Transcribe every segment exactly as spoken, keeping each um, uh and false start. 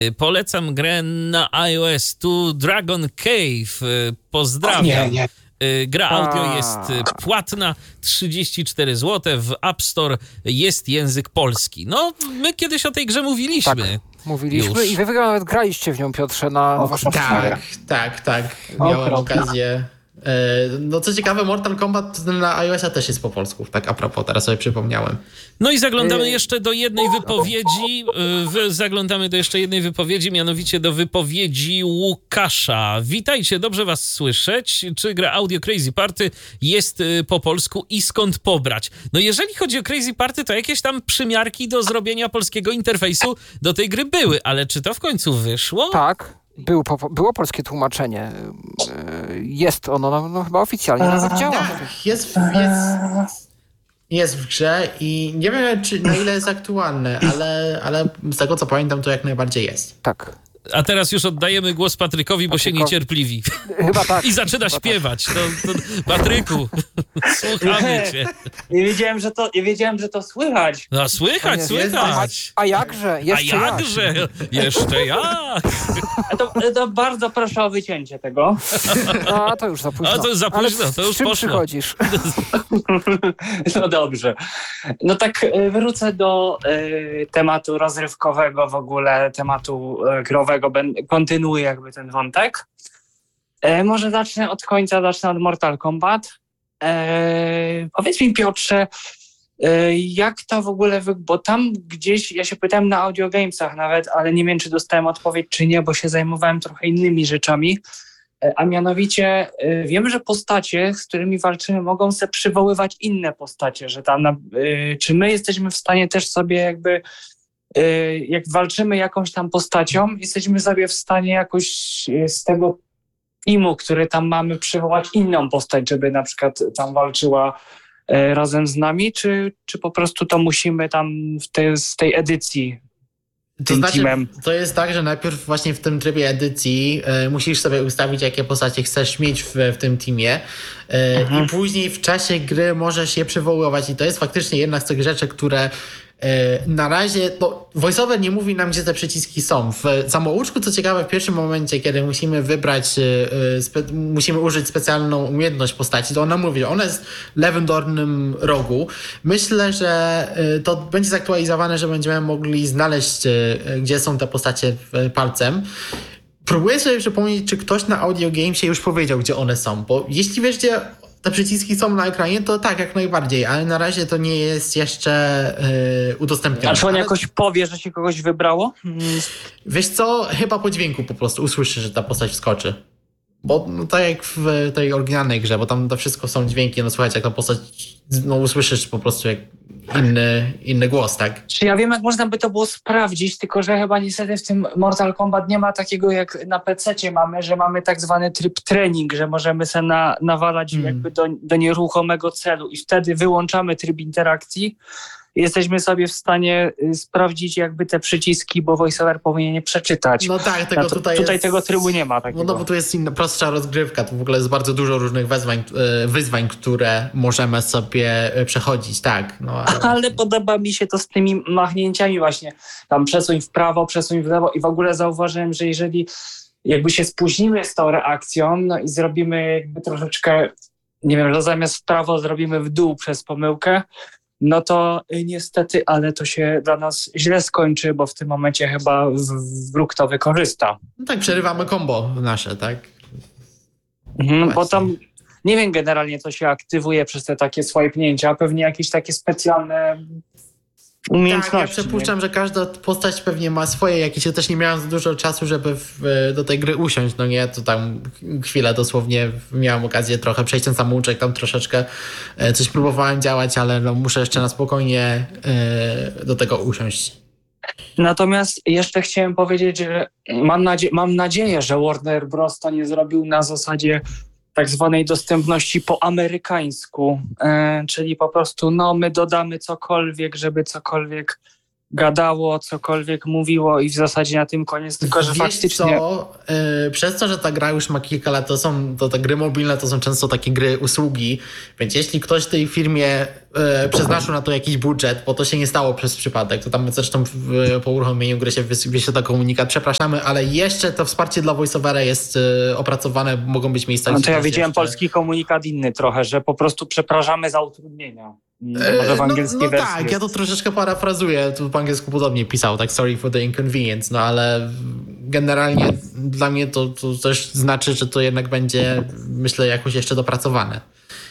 Polecam grę na iOS, tu Dragon Cave. Pozdrawiam. Nie, nie. Gra audio jest płatna, trzydzieści cztery złote, w App Store jest język polski. No, my kiedyś o tej grze mówiliśmy. Tak, mówiliśmy już. i wy wygrał, nawet graliście w nią, Piotrze, na O, waszym tak, kanale. tak, tak. Miałem Okropna. okazję. E, No co ciekawe, Mortal Kombat na iOS-a też jest po polsku. Tak a propos, teraz sobie przypomniałem. No i zaglądamy jeszcze do jednej wypowiedzi. y, Zaglądamy do jeszcze jednej wypowiedzi, mianowicie do wypowiedzi Łukasza. Witajcie, dobrze was słyszeć. Czy gra Audio Crazy Party jest y, po polsku i skąd pobrać? No jeżeli chodzi o Crazy Party, to jakieś tam przymiarki do zrobienia polskiego interfejsu do tej gry były, ale czy to w końcu wyszło? Tak, był, po, było polskie tłumaczenie. Yy, Jest ono, no, no chyba oficjalnie nawet działa. Tak, jest, w- jest, jest w grze i nie wiem, czy na ile jest aktualne, ale, ale z tego co pamiętam, to jak najbardziej jest. Tak, A teraz już oddajemy głos Patrykowi, bo się Patryko- niecierpliwi. chyba tak. I zaczyna Chyba śpiewać. No, to, Patryku, słuchamy cię. Nie wiedziałem, że to, nie wiedziałem, że to słychać. No słychać, Jest- słychać. A jakże? A Jeszcze jak? jakże? Jeszcze jak? A to, to bardzo proszę o wycięcie tego. No, to już za późno. A to za Ale późno, z- to już z czym poszło. przychodzisz? No dobrze. No tak e, wrócę do e, tematu rozrywkowego w ogóle, tematu e, growego. Ben, kontynuuję jakby ten wątek. E, może zacznę od końca, zacznę od Mortal Kombat. E, powiedz mi, Piotrze, e, jak to w ogóle, wy... bo tam gdzieś, ja się pytałem na Audio Gamesach nawet, ale nie wiem, czy dostałem odpowiedź, czy nie, bo się zajmowałem trochę innymi rzeczami. A mianowicie y, wiemy, że postacie, z którymi walczymy, mogą sobie przywoływać inne postacie, że tam, na, y, czy my jesteśmy w stanie też sobie jakby, y, jak walczymy jakąś tam postacią, jesteśmy sobie w stanie jakoś y, z tego teamu, który tam mamy, przywołać inną postać, żeby na przykład tam walczyła y, razem z nami, czy, czy po prostu to musimy tam w tej, z tej edycji To tym znaczy, teamem? to jest tak, że najpierw właśnie w tym trybie edycji e, musisz sobie ustawić, jakie postacie chcesz mieć w, w tym teamie e, Mhm. i później w czasie gry możesz je przywoływać i to jest faktycznie jedna z tych rzeczy, które e, na razie, no voiceover nie mówi nam, gdzie te przyciski są. W samouczku, co ciekawe, w pierwszym momencie, kiedy musimy wybrać, e, spe, musimy użyć specjalną umiejętność postaci, to ona mówi, ona jest w lewym dolnym rogu. Myślę, że e, to będzie zaktualizowane, że będziemy mogli znaleźć, e, gdzie są te postacie e, palcem. Próbuję sobie przypomnieć, czy ktoś na Audio Gamesie już powiedział, gdzie one są, bo jeśli wiesz, gdzie te przyciski są na ekranie, to tak, jak najbardziej, ale na razie to nie jest jeszcze yy, udostępnione. A czy on Ale jakoś powie, że się kogoś wybrało? wiesz co, chyba po dźwięku po prostu usłyszysz, że ta postać wskoczy. Bo no, tak jak w tej oryginalnej grze, bo tam to wszystko są dźwięki, no słuchajcie, jak ta postać, no usłyszysz po prostu jak inny, inny głos, tak? Czy ja wiem, jak można by to było sprawdzić, tylko że chyba niestety w tym Mortal Kombat nie ma takiego, jak na pececie mamy, że mamy tak zwany tryb trening, że możemy sobie na, nawalać Hmm. jakby do, do nieruchomego celu i wtedy wyłączamy tryb interakcji. Jesteśmy sobie w stanie y, sprawdzić jakby te przyciski, bo voiceover powinien je przeczytać. No tak, tego No to, tutaj tutaj jest... tego trybu nie ma No, takiego. no bo tu jest inna, prostsza rozgrywka, tu w ogóle jest bardzo dużo różnych wezwań, e, wyzwań, które możemy sobie e, przechodzić, tak. No, ale... Ale podoba mi się to z tymi machnięciami właśnie. Tam przesuń w prawo, przesuń w lewo i w ogóle zauważyłem, że jeżeli jakby się spóźnimy z tą reakcją, no i zrobimy jakby troszeczkę, nie wiem, że zamiast w prawo zrobimy w dół przez pomyłkę, no to y, niestety, ale to się dla nas źle skończy, bo w tym momencie chyba w- wróg to wykorzysta. No tak, przerywamy combo nasze, tak? Mhm, bo Właśnie. tam nie wiem generalnie, co się aktywuje przez te takie swajpnięcia, pewnie jakieś takie specjalne umiejętności. Tak, ja przypuszczam, że każda postać pewnie ma swoje jakieś. Ja też nie miałem za dużo czasu, żeby w, do tej gry usiąść, no nie, to tam chwilę dosłownie miałem okazję trochę przejść ten samouczek, tam troszeczkę e, coś próbowałem działać, ale no, muszę jeszcze na spokojnie e, do tego usiąść. Natomiast jeszcze chciałem powiedzieć, że mam, nadzie- mam nadzieję, że Warner Bros. To nie zrobił na zasadzie tak zwanej dostępności po amerykańsku, e, czyli po prostu no my dodamy cokolwiek, żeby cokolwiek gadało, cokolwiek mówiło i w zasadzie na tym koniec, tylko że Wiesz faktycznie... co, yy, przez to, że ta gra już ma kilka lat, to są to te gry mobilne, to są często takie gry usługi, więc jeśli ktoś w tej firmie yy, przeznaczył na to jakiś budżet, bo to się nie stało przez przypadek, to tam zresztą w, po uruchomieniu gry się wyświetla komunikat, przepraszamy, ale jeszcze to wsparcie dla voiceovera jest yy, opracowane, mogą być miejsca... No to ja widziałem jeszcze... polski komunikat inny trochę, że po prostu przepraszamy za utrudnienia. Może w angielskiej no, no wersji tak, jest. ja to troszeczkę parafrazuję, tu po angielsku podobnie pisał, tak, sorry for the inconvenience, no ale generalnie dla mnie to, to też znaczy, że to jednak będzie, myślę, jakoś jeszcze dopracowane.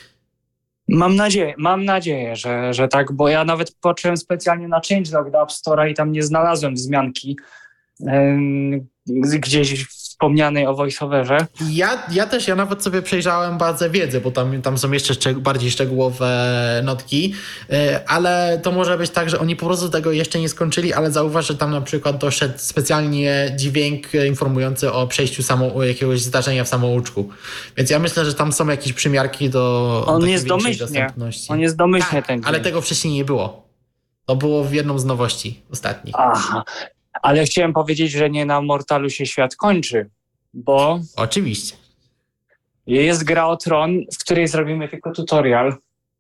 Mam nadzieję, mam nadzieję, że, że tak, bo ja nawet patrzyłem specjalnie na changelog do App Store'a i tam nie znalazłem wzmianki ym, gdzieś wspomnianej o voiceoverze. Ja, ja też, ja nawet sobie przejrzałem bazę wiedzy, bo tam, tam są jeszcze szczeg- bardziej szczegółowe notki, yy, ale to może być tak, że oni po prostu tego jeszcze nie skończyli, ale zauważ, że tam na przykład doszedł specjalnie dźwięk informujący o przejściu samo, jakiegoś zdarzenia w samouczku. Więc ja myślę, że tam są jakieś przymiarki do On takiej jest większej domyślnie. dostępności. On jest domyślnie tak, ten ale dźwięk. tego wcześniej nie było. To było w jedną z nowości ostatnich. Aha, ale chciałem powiedzieć, że nie na Mortalu się świat kończy, bo Oczywiście. jest gra o Tron, w której zrobimy tylko tutorial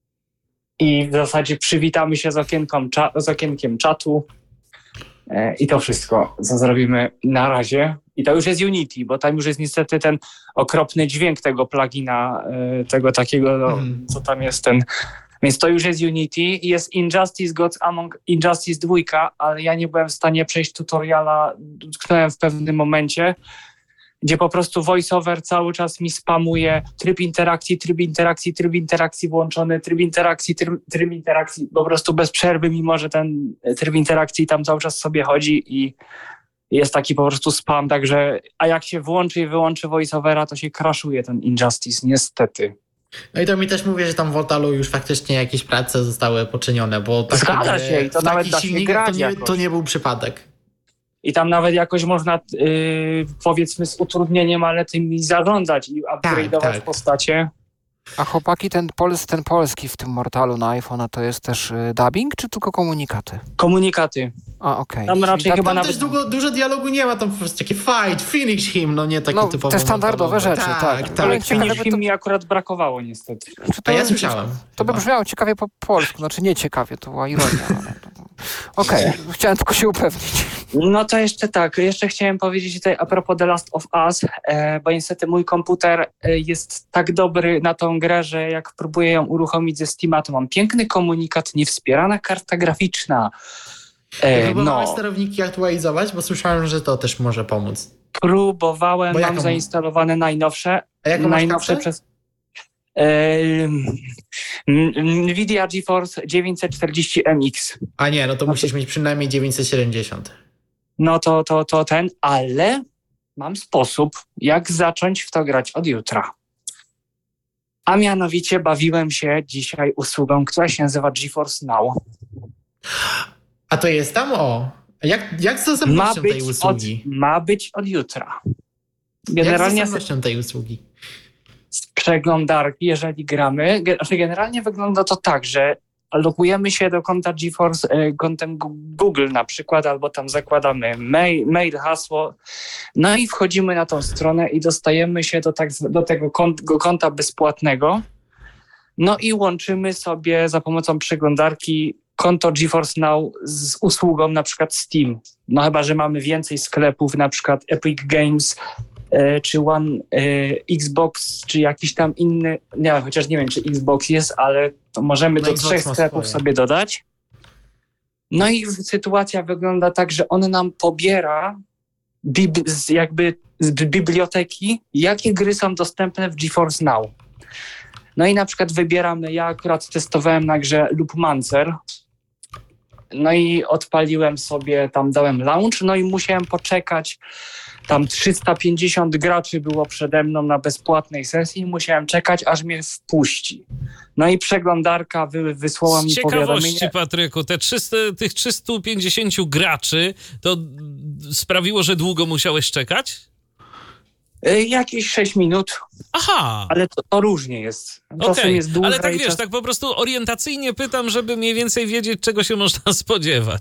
i w zasadzie przywitamy się z, okienką, cza- z okienkiem czatu e, i to wszystko, co zrobimy na razie. I to już jest Unity, bo tam już jest niestety ten okropny dźwięk tego plugina, e, tego takiego, no, Mhm. co tam jest ten... Więc to już jest Unity i jest Injustice Gods Among Injustice dwa, ale ja nie byłem w stanie przejść tutoriala, dotknąłem w pewnym momencie, gdzie po prostu voiceover cały czas mi spamuje tryb interakcji, tryb interakcji, tryb interakcji włączony, tryb interakcji, tryb, tryb interakcji, po prostu bez przerwy, mimo że ten tryb interakcji tam cały czas sobie chodzi i jest taki po prostu spam, także, a jak się włączy i wyłączy voiceovera, to się crashuje ten Injustice, niestety. No i to mi też mówi, że tam w Mortalu już faktycznie jakieś prace zostały poczynione, bo takie Zgadza gry się i to w nawet takich da się silnikach grać to nie, jakoś. to nie był przypadek. I tam nawet jakoś można, yy, powiedzmy, z utrudnieniem, ale tymi zarządzać i upgrade'ować tak. postacie. A chłopaki, ten, pols, ten polski w tym Mortalu na iPhone'a to jest też y, dubbing, czy tylko komunikaty? Komunikaty. A, okej. Tam raczej Dub- chyba Tam nawet... też długo, dużo dialogu nie ma, tam po prostu takie fight, finish him, no nie takie No, typowo te standardowe mortalowe. rzeczy, tak. Tak, tak. Ale Ale ciekawe, finish by to- mi akurat brakowało niestety. Czy A ja słyszałem. To by chyba. brzmiało ciekawie po polsku, znaczy nie ciekawie, to była ironia. ale- Okej, chciałem tylko się upewnić. No to jeszcze tak, jeszcze chciałem powiedzieć tutaj a propos The Last of Us, e, bo niestety mój komputer e, jest tak dobry na tą grę, że jak próbuję ją uruchomić ze Steama, to mam piękny komunikat, niewspierana karta graficzna. E, Próbowałeś no, sterowniki aktualizować, bo słyszałem, że to też może pomóc. próbowałem, Bo mam jaką- zainstalowane najnowsze. A jaką masz najnowsze kartę? przez e, Nvidia GeForce dziewięćset czterdzieści M X. A nie, no to musisz mieć przynajmniej dziewięćset siedemdziesiąt. No to, to, to ten, ale mam sposób, jak zacząć w to grać od jutra. A mianowicie bawiłem się dzisiaj usługą, która się nazywa GeForce Now. A to jest tam, o. Jak, jak z Ma dostępnością tej być, od, usługi? ma być od jutra. Jak z Generalnie z dostępnością tej usługi? z przeglądarki, jeżeli gramy, ge- znaczy generalnie wygląda to tak, że logujemy się do konta GeForce e, kontem Gu- Google na przykład, albo tam zakładamy mail, mail, hasło, no i wchodzimy na tą stronę i dostajemy się do, tak, z- do tego kont, go konta bezpłatnego, no i łączymy sobie za pomocą przeglądarki konto GeForce Now z usługą na przykład Steam. No chyba, że mamy więcej sklepów, na przykład Epic Games, e, czy One e, Xbox, czy jakiś tam inny, nie wiem, chociaż nie wiem, czy Xbox jest, ale to możemy No, do Xbox trzech ma sklepów swoje. sobie dodać. No i sytuacja wygląda tak, że on nam pobiera bib- z jakby z biblioteki, jakie gry są dostępne w GeForce Now. No i na przykład wybieramy, ja akurat testowałem na grze Loopmancer, no i odpaliłem sobie, tam dałem launch, no i musiałem poczekać, tam trzysta pięćdziesiąt graczy było przede mną na bezpłatnej sesji i musiałem czekać, aż mnie wpuści. No i przeglądarka wy, wysłała Z mi ciekawości, powiadomienie. Patryku, te trzysta, tych trzystu pięćdziesięciu graczy, to sprawiło, że długo musiałeś czekać? Y, jakieś sześć minut, Aha, ale to, to różnie jest. Czasem okej, jest dłużej, ale tak wiesz, czas... tak po prostu orientacyjnie pytam, żeby mniej więcej wiedzieć, czego się można spodziewać.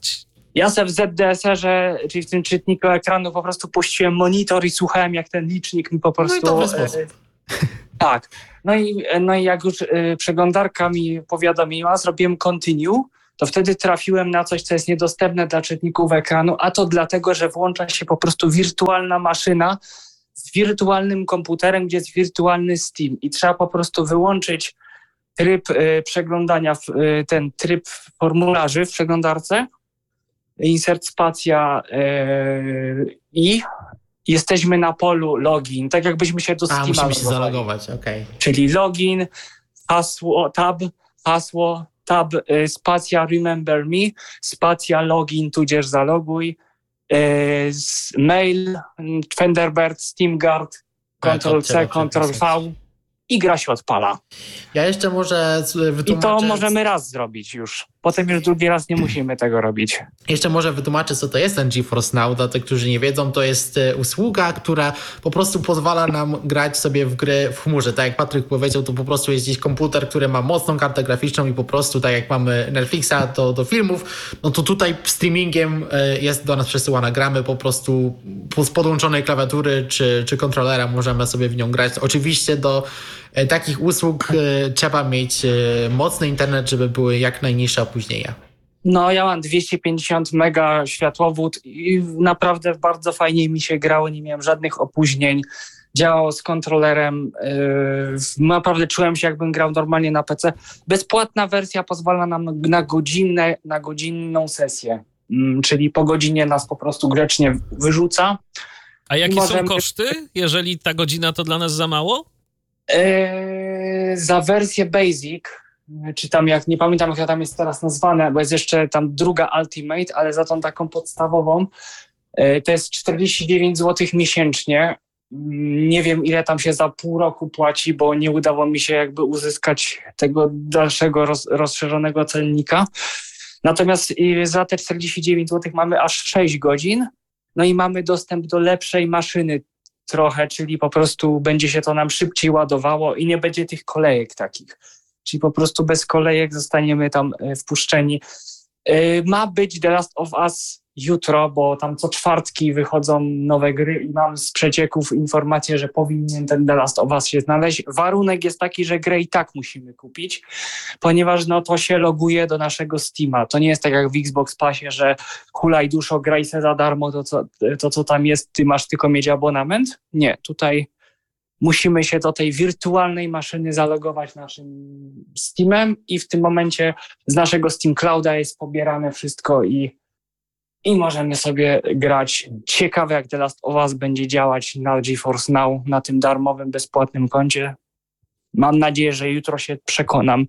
Ja sobie w Z D S R-ze, czyli w tym czytniku ekranu po prostu puściłem monitor i słuchałem, jak ten licznik mi po prostu... No i dobry sposób. Tak. No i, no i jak już y, przeglądarka mi powiadomiła, zrobiłem continue, to wtedy trafiłem na coś, co jest niedostępne dla czytników ekranu, a to dlatego, że włącza się po prostu wirtualna maszyna z wirtualnym komputerem, gdzie jest wirtualny Steam i trzeba po prostu wyłączyć tryb y, przeglądania, w, y, ten tryb formularzy w przeglądarce, insert spacja y, i jesteśmy na polu login, tak jakbyśmy się do Steama A, musimy się logowali. zalogować, okej. Okay. Czyli login, hasło, tab, hasło, tab, y, spacja remember me, spacja login, tudzież zaloguj, y, mail, Thunderbird, SteamGuard, Ctrl C, Ctrl V i gra się odpala. Ja jeszcze może wytłumaczę... I to możemy raz zrobić już. Potem już drugi raz nie musimy tego robić. Jeszcze może wytłumaczę, co to jest ten GeForce Now. Dla tych, którzy nie wiedzą, to jest usługa, która po prostu pozwala nam grać sobie w gry w chmurze. Tak jak Patryk powiedział, to po prostu jest gdzieś komputer, który ma mocną kartę graficzną i po prostu, tak jak mamy Netflixa do, do filmów, no to tutaj streamingiem jest do nas przesyłana. Gramy po prostu z podłączonej klawiatury czy, czy kontrolera, możemy sobie w nią grać. Oczywiście do takich usług trzeba mieć mocny internet, żeby były jak najniższe opóźnienia. No, ja mam dwieście pięćdziesiąt mega światłowód i naprawdę bardzo fajnie mi się grało, nie miałem żadnych opóźnień. Działało z kontrolerem, yy, naprawdę czułem się, jakbym grał normalnie na P C. Bezpłatna wersja pozwala nam na, godzinę, na godzinną sesję, yy, czyli po godzinie nas po prostu grzecznie wyrzuca. A jakie możemy... są koszty, jeżeli ta godzina to dla nas za mało? Yy, za wersję Basic, czy tam jak, nie pamiętam jak tam jest teraz nazwane, bo jest jeszcze tam druga Ultimate, ale za tą taką podstawową yy, to jest czterdzieści dziewięć złotych miesięcznie. Nie wiem, ile tam się za pół roku płaci, bo nie udało mi się jakby uzyskać tego dalszego roz, rozszerzonego celnika. Natomiast yy, za te czterdzieści dziewięć złotych mamy aż sześć godzin, no i mamy dostęp do lepszej maszyny trochę, czyli po prostu będzie się to nam szybciej ładowało i nie będzie tych kolejek takich. Czyli po prostu bez kolejek zostaniemy tam wpuszczeni. Ma być The Last of Us jutro, bo tam co czwartki wychodzą nowe gry i mam z przecieków informację, że powinien ten The Last of Us się znaleźć. Warunek jest taki, że grę i tak musimy kupić, ponieważ no to się loguje do naszego Steama. To nie jest tak jak w Xbox Passie, że hulaj duszo, graj se za darmo, to co, to co tam jest, ty masz tylko mieć abonament. Nie, tutaj musimy się do tej wirtualnej maszyny zalogować naszym Steamem i w tym momencie z naszego Steam Clouda jest pobierane wszystko i I możemy sobie grać. Ciekawe, jak The Last of Us będzie działać na GeForce Now, na tym darmowym, bezpłatnym koncie. Mam nadzieję, że jutro się przekonam,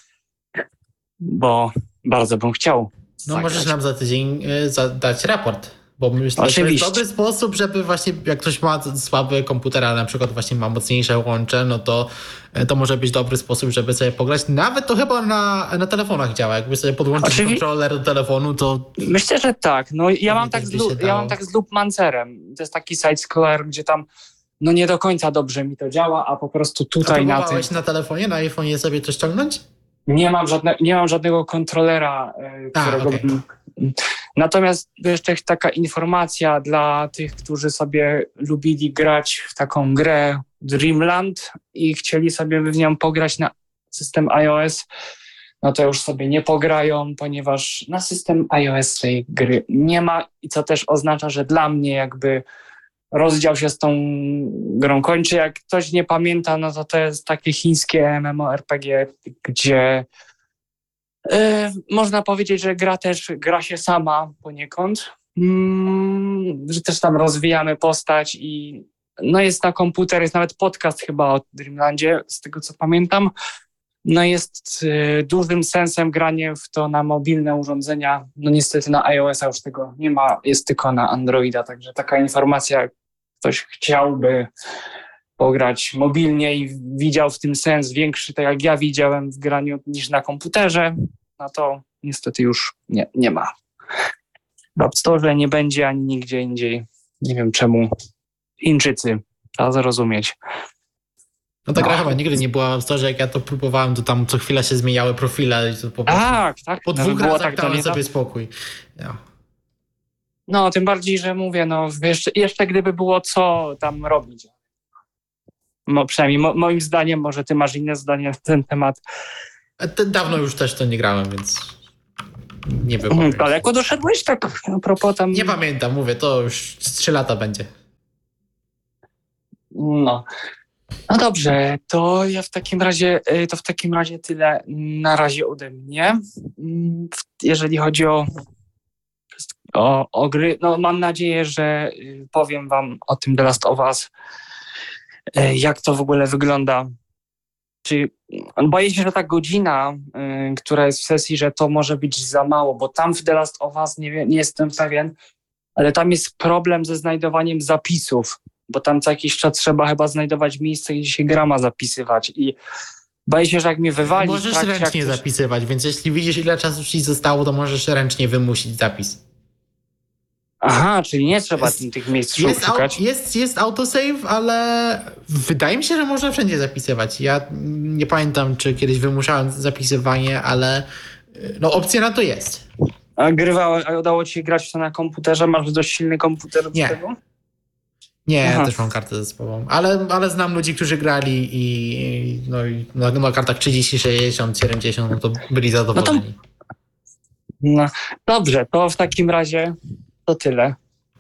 bo bardzo bym chciał. No zagrać. możesz nam za tydzień y, dać raport, bo myślę, że to jest dobry sposób, żeby właśnie jak ktoś ma słaby komputer, ale na przykład właśnie ma mocniejsze łącze, no to to może być dobry sposób, żeby sobie pograć. Nawet to chyba na, na telefonach działa. Jakby sobie podłączyć Oczywi- kontroler do telefonu, to... Myślę, że tak. No ja mam tak, z lu- ja mam tak z Loopmancerem. To jest taki side-scroller, gdzie tam no nie do końca dobrze mi to działa, a po prostu tutaj a na tym... na telefonie, na iPhone'ie sobie to ściągnąć? Nie mam, żadne, nie mam żadnego kontrolera, a, którego... Okay. Natomiast jeszcze taka informacja dla tych, którzy sobie lubili grać w taką grę Dreamland i chcieli sobie w nią pograć na system iOS, no to już sobie nie pograją, ponieważ na system iOS tej gry nie ma i co też oznacza, że dla mnie jakby rozdział się z tą grą kończy. Jak ktoś nie pamięta, no to to jest takie chińskie MMORPG, gdzie Yy, można powiedzieć, że gra też gra się sama poniekąd, mm, że też tam rozwijamy postać i no jest na komputer, jest nawet podcast chyba o Dreamlandzie, z tego co pamiętam. No jest yy, dużym sensem granie w to na mobilne urządzenia. No niestety na iOS-a już tego nie ma, jest tylko na Androida, także taka informacja, jak ktoś chciałby pograć mobilnie i widział w tym sens większy, tak jak ja widziałem w graniu niż na komputerze, no to niestety już nie, nie ma. W App Store nie będzie ani nigdzie indziej. Nie wiem czemu. Chińczycy. Trzeba zrozumieć. No ta gra no. chyba nigdy nie była w App Store, jak ja to próbowałem, to tam co chwilę się zmieniały profile. I to po, tak, tak. po dwóch było razach tak dałem nie sobie spokój. Ja. No, tym bardziej, że mówię, no jeszcze, jeszcze gdyby było co tam robić. No, przynajmniej mo, moim zdaniem, może ty masz inne zdanie na ten temat. A te- Dawno już też to nie grałem, więc nie Hmm, wypowiem. daleko doszedłeś tak a propos tam... Nie pamiętam, mówię, to już z trzy lata będzie. No. No dobrze, to ja w takim razie, y, to w takim razie tyle na razie ode mnie. Mm, Jeżeli chodzi o, o, o gry, no mam nadzieję, że y, powiem wam o tym The Last of Us, y, jak to w ogóle wygląda. Czy boję się, że ta godzina, y, która jest w sesji, że to może być za mało, bo tam w The Last of Us nie, wiem, nie jestem pewien, ale tam jest problem ze znajdowaniem zapisów, bo tam co jakiś czas trzeba chyba znajdować miejsce, gdzie się gra ma zapisywać i boję się, że jak mnie wywali... w Możesz trakcie, ręcznie jak coś- zapisywać, więc jeśli widzisz, ile czasu ci zostało, to możesz ręcznie wymusić zapis. Aha, czyli nie trzeba Jest- tych miejsc Jest, au, szukać. jest, jest autosave, ale wydaje mi się, że można wszędzie zapisywać. Ja nie pamiętam, czy kiedyś wymuszałem zapisywanie, ale no opcja na to jest. A grywało, a udało ci się grać w to na komputerze? Masz dość silny komputer do Nie. tego? Nie, Aha. też mam kartę zespołową, ale, ale znam ludzi, którzy grali i, no, i na, na kartach trzydzieści, sześćdziesiąt, siedemdziesiąt, no to byli zadowoleni. No, dobrze, to w takim razie to tyle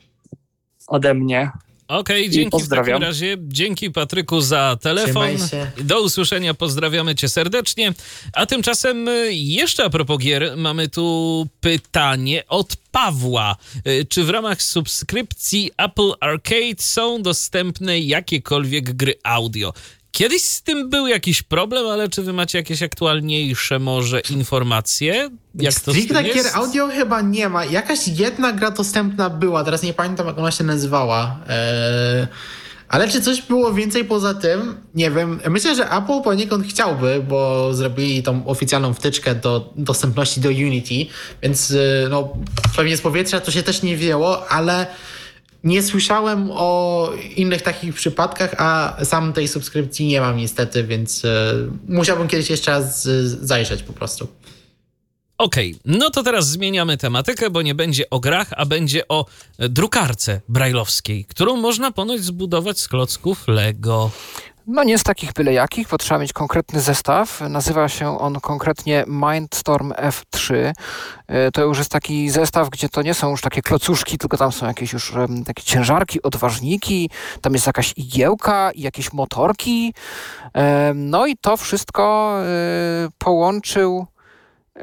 ode mnie. Okej, dzięki w pozdrawiam. takim razie. Dzięki Patryku za telefon. Trzymaj się. Do usłyszenia, pozdrawiamy cię serdecznie. A tymczasem y, jeszcze a propos gier, mamy tu pytanie od Pawła. Y, Czy w ramach subskrypcji Apple Arcade są dostępne jakiekolwiek gry audio? Kiedyś z tym był jakiś problem, ale czy wy macie jakieś aktualniejsze może informacje? Jak to z tym Stricte gier jest? audio chyba nie ma. Jakaś jedna gra dostępna była, teraz nie pamiętam, jak ona się nazywała. Eee, ale czy coś było więcej poza tym? Nie wiem. Myślę, że Apple poniekąd chciałby, bo zrobili tą oficjalną wtyczkę do dostępności do Unity, więc e, no, pewnie z powietrza to się też nie wzięło, ale nie słyszałem o innych takich przypadkach, a sam tej subskrypcji nie mam niestety, więc e, musiałbym kiedyś jeszcze raz e, zajrzeć po prostu. Okej, no to teraz zmieniamy tematykę, bo nie będzie o grach, a będzie o e, drukarce brajlowskiej, którą można ponoć zbudować z klocków Lego. No nie z takich byle jakich, bo trzeba mieć konkretny zestaw. Nazywa się on konkretnie Mindstorm F trzy. Y, To już jest taki zestaw, gdzie to nie są już takie klocuszki, tylko tam są jakieś już em, takie ciężarki, odważniki, tam jest jakaś igiełka i jakieś motorki. Em, No i to wszystko y, połączył y,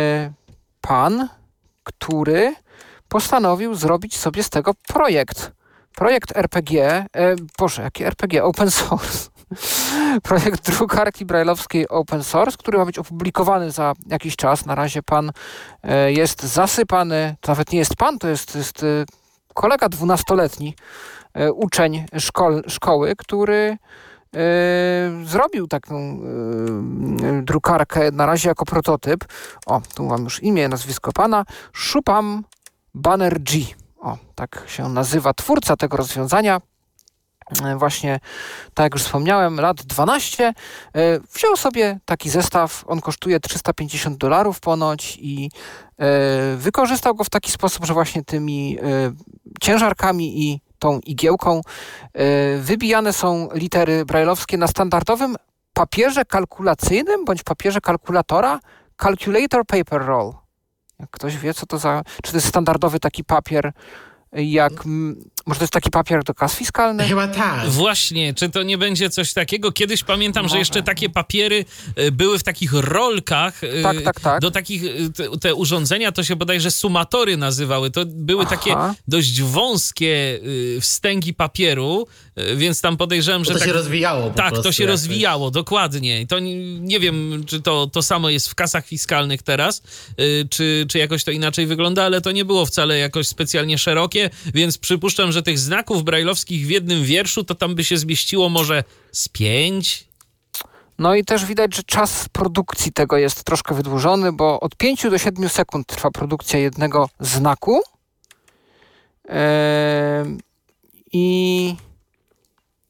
pan, który postanowił zrobić sobie z tego projekt. Projekt R P G, e, Boże, jakie R P G? Open source. Projekt drukarki brajlowskiej open source, który ma być opublikowany za jakiś czas. Na razie pan e, jest zasypany, to nawet nie jest pan, to jest, jest e, kolega dwunastoletni, e, uczeń szkol, szkoły, który e, zrobił taką e, drukarkę na razie jako prototyp. O, tu mam już imię, nazwisko pana. Shubham Banerjee. O, tak się nazywa twórca tego rozwiązania. E, Właśnie, tak jak już wspomniałem, lat dwanaście. E, Wziął sobie taki zestaw, on kosztuje trzysta pięćdziesiąt dolarów ponoć i e, wykorzystał go w taki sposób, że właśnie tymi e, ciężarkami i tą igiełką e, wybijane są litery brajlowskie na standardowym papierze kalkulacyjnym bądź papierze kalkulatora Calculator Paper Roll. Jak ktoś wie, co to za... Czy to jest standardowy taki papier, jak... m, Może to jest taki papier do kas fiskalnych? Chyba tak. Właśnie, czy to nie będzie coś takiego? Kiedyś pamiętam, że Może. jeszcze takie papiery e, były w takich rolkach. e, Tak, tak, tak. Do takich, e, te, te urządzenia to się bodajże sumatory nazywały. To były Aha. takie dość wąskie e, wstęgi papieru, e, więc tam podejrzewam, Bo że to tak... się rozwijało po Tak, prostu to się jakoś. rozwijało, dokładnie. I to nie, nie wiem, czy to, to samo jest w kasach fiskalnych teraz, y, czy, czy jakoś to inaczej wygląda, ale to nie było wcale jakoś specjalnie szerokie, więc przypuszczam, że tych znaków brajlowskich w jednym wierszu to tam by się zmieściło może z pięć. No i też widać, że czas produkcji tego jest troszkę wydłużony, bo od pięciu do siedmiu sekund trwa produkcja jednego znaku. Eee, I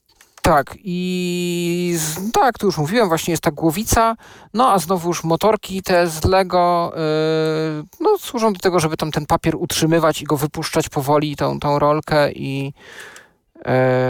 Tak, i z, tak, tu już mówiłem, właśnie jest ta głowica, no a znowu już motorki te z Lego yy, no, służą do tego, żeby tam ten papier utrzymywać i go wypuszczać powoli, tą, tą rolkę i, yy,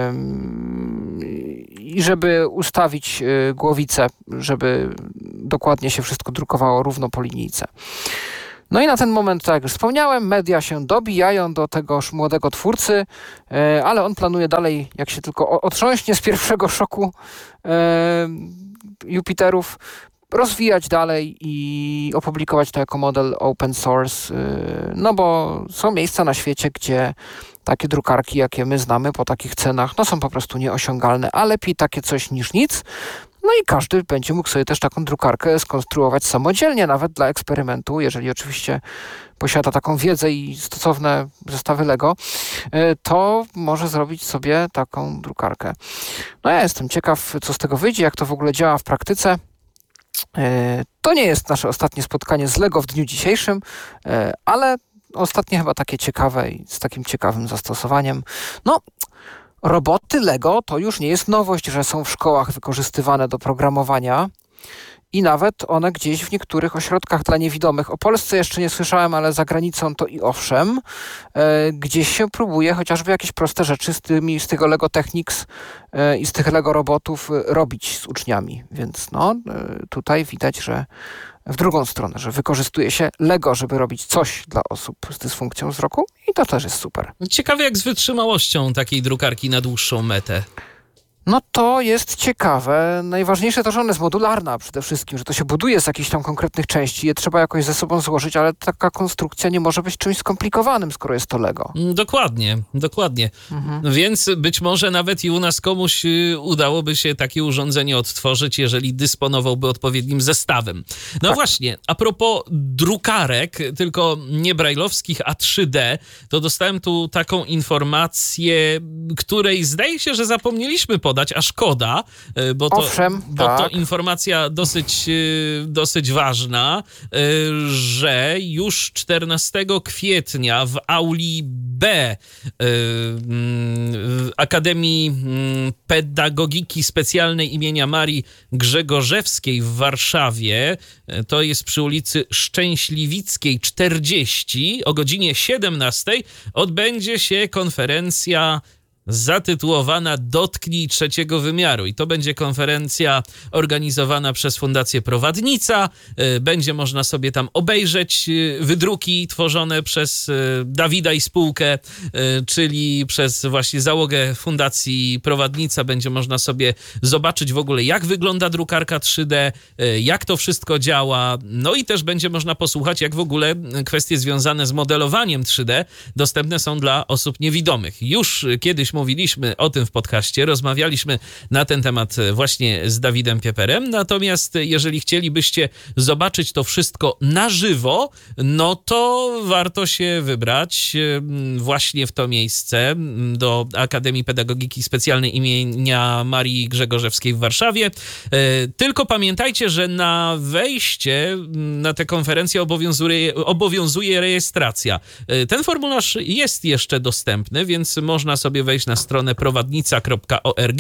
i żeby ustawić yy, głowicę, żeby dokładnie się wszystko drukowało równo po linijce. No i na ten moment, tak jak już wspomniałem, media się dobijają do tegoż młodego twórcy, e, ale on planuje dalej, jak się tylko otrząśnie z pierwszego szoku e, Jupiterów, rozwijać dalej i opublikować to jako model open source, e, no bo są miejsca na świecie, gdzie takie drukarki, jakie my znamy po takich cenach, no są po prostu nieosiągalne, a lepiej takie coś niż nic. No i każdy będzie mógł sobie też taką drukarkę skonstruować samodzielnie, nawet dla eksperymentu, jeżeli oczywiście posiada taką wiedzę i stosowne zestawy Lego, to może zrobić sobie taką drukarkę. No ja jestem ciekaw, co z tego wyjdzie, jak to w ogóle działa w praktyce. To nie jest nasze ostatnie spotkanie z Lego w dniu dzisiejszym, ale ostatnie chyba takie ciekawe i z takim ciekawym zastosowaniem. No, roboty Lego to już nie jest nowość, że są w szkołach wykorzystywane do programowania i nawet one gdzieś w niektórych ośrodkach dla niewidomych. O Polsce jeszcze nie słyszałem, ale za granicą to i owszem. E, gdzieś się próbuje chociażby jakieś proste rzeczy z, tymi, z tego Lego Technics e, i z tych Lego robotów e, robić z uczniami. Więc no, e, tutaj widać, że w drugą stronę, że wykorzystuje się Lego, żeby robić coś dla osób z dysfunkcją wzroku i to też jest super. Ciekawe jak z wytrzymałością takiej drukarki na dłuższą metę. No to jest ciekawe. Najważniejsze to, że ona jest modularna przede wszystkim, że to się buduje z jakichś tam konkretnych części, je trzeba jakoś ze sobą złożyć, ale taka konstrukcja nie może być czymś skomplikowanym, skoro jest to Lego. Dokładnie, dokładnie. Mhm. Więc być może nawet i u nas komuś udałoby się takie urządzenie odtworzyć, jeżeli dysponowałby odpowiednim zestawem. No tak. Właśnie, a propos drukarek, tylko nie brajlowskich, a trzy D, to dostałem tu taką informację, której zdaje się, że zapomnieliśmy podać, a szkoda, bo to, Owszem, bo tak. to informacja dosyć, dosyć ważna, że już czternastego kwietnia w auli B Akademii Pedagogiki Specjalnej imienia Marii Grzegorzewskiej w Warszawie, to jest przy ulicy Szczęśliwickiej czterdzieści, o godzinie siedemnastej odbędzie się konferencja zatytułowana Dotknij trzeciego wymiaru. I to będzie konferencja organizowana przez Fundację Prowadnica. Będzie można sobie tam obejrzeć wydruki tworzone przez Dawida i spółkę, czyli przez właśnie załogę Fundacji Prowadnica. Będzie można sobie zobaczyć w ogóle, jak wygląda drukarka trzy D, jak to wszystko działa. No i też będzie można posłuchać, jak w ogóle kwestie związane z modelowaniem trzy D dostępne są dla osób niewidomych. Już kiedyś mówiliśmy o tym w podcaście, rozmawialiśmy na ten temat właśnie z Dawidem Pieperem, natomiast jeżeli chcielibyście zobaczyć to wszystko na żywo, no to warto się wybrać właśnie w to miejsce do Akademii Pedagogiki Specjalnej imienia Marii Grzegorzewskiej w Warszawie. Tylko pamiętajcie, że na wejście na tę konferencję obowiązuje, obowiązuje rejestracja. Ten formularz jest jeszcze dostępny, więc można sobie wejść na stronę prowadnica kropka org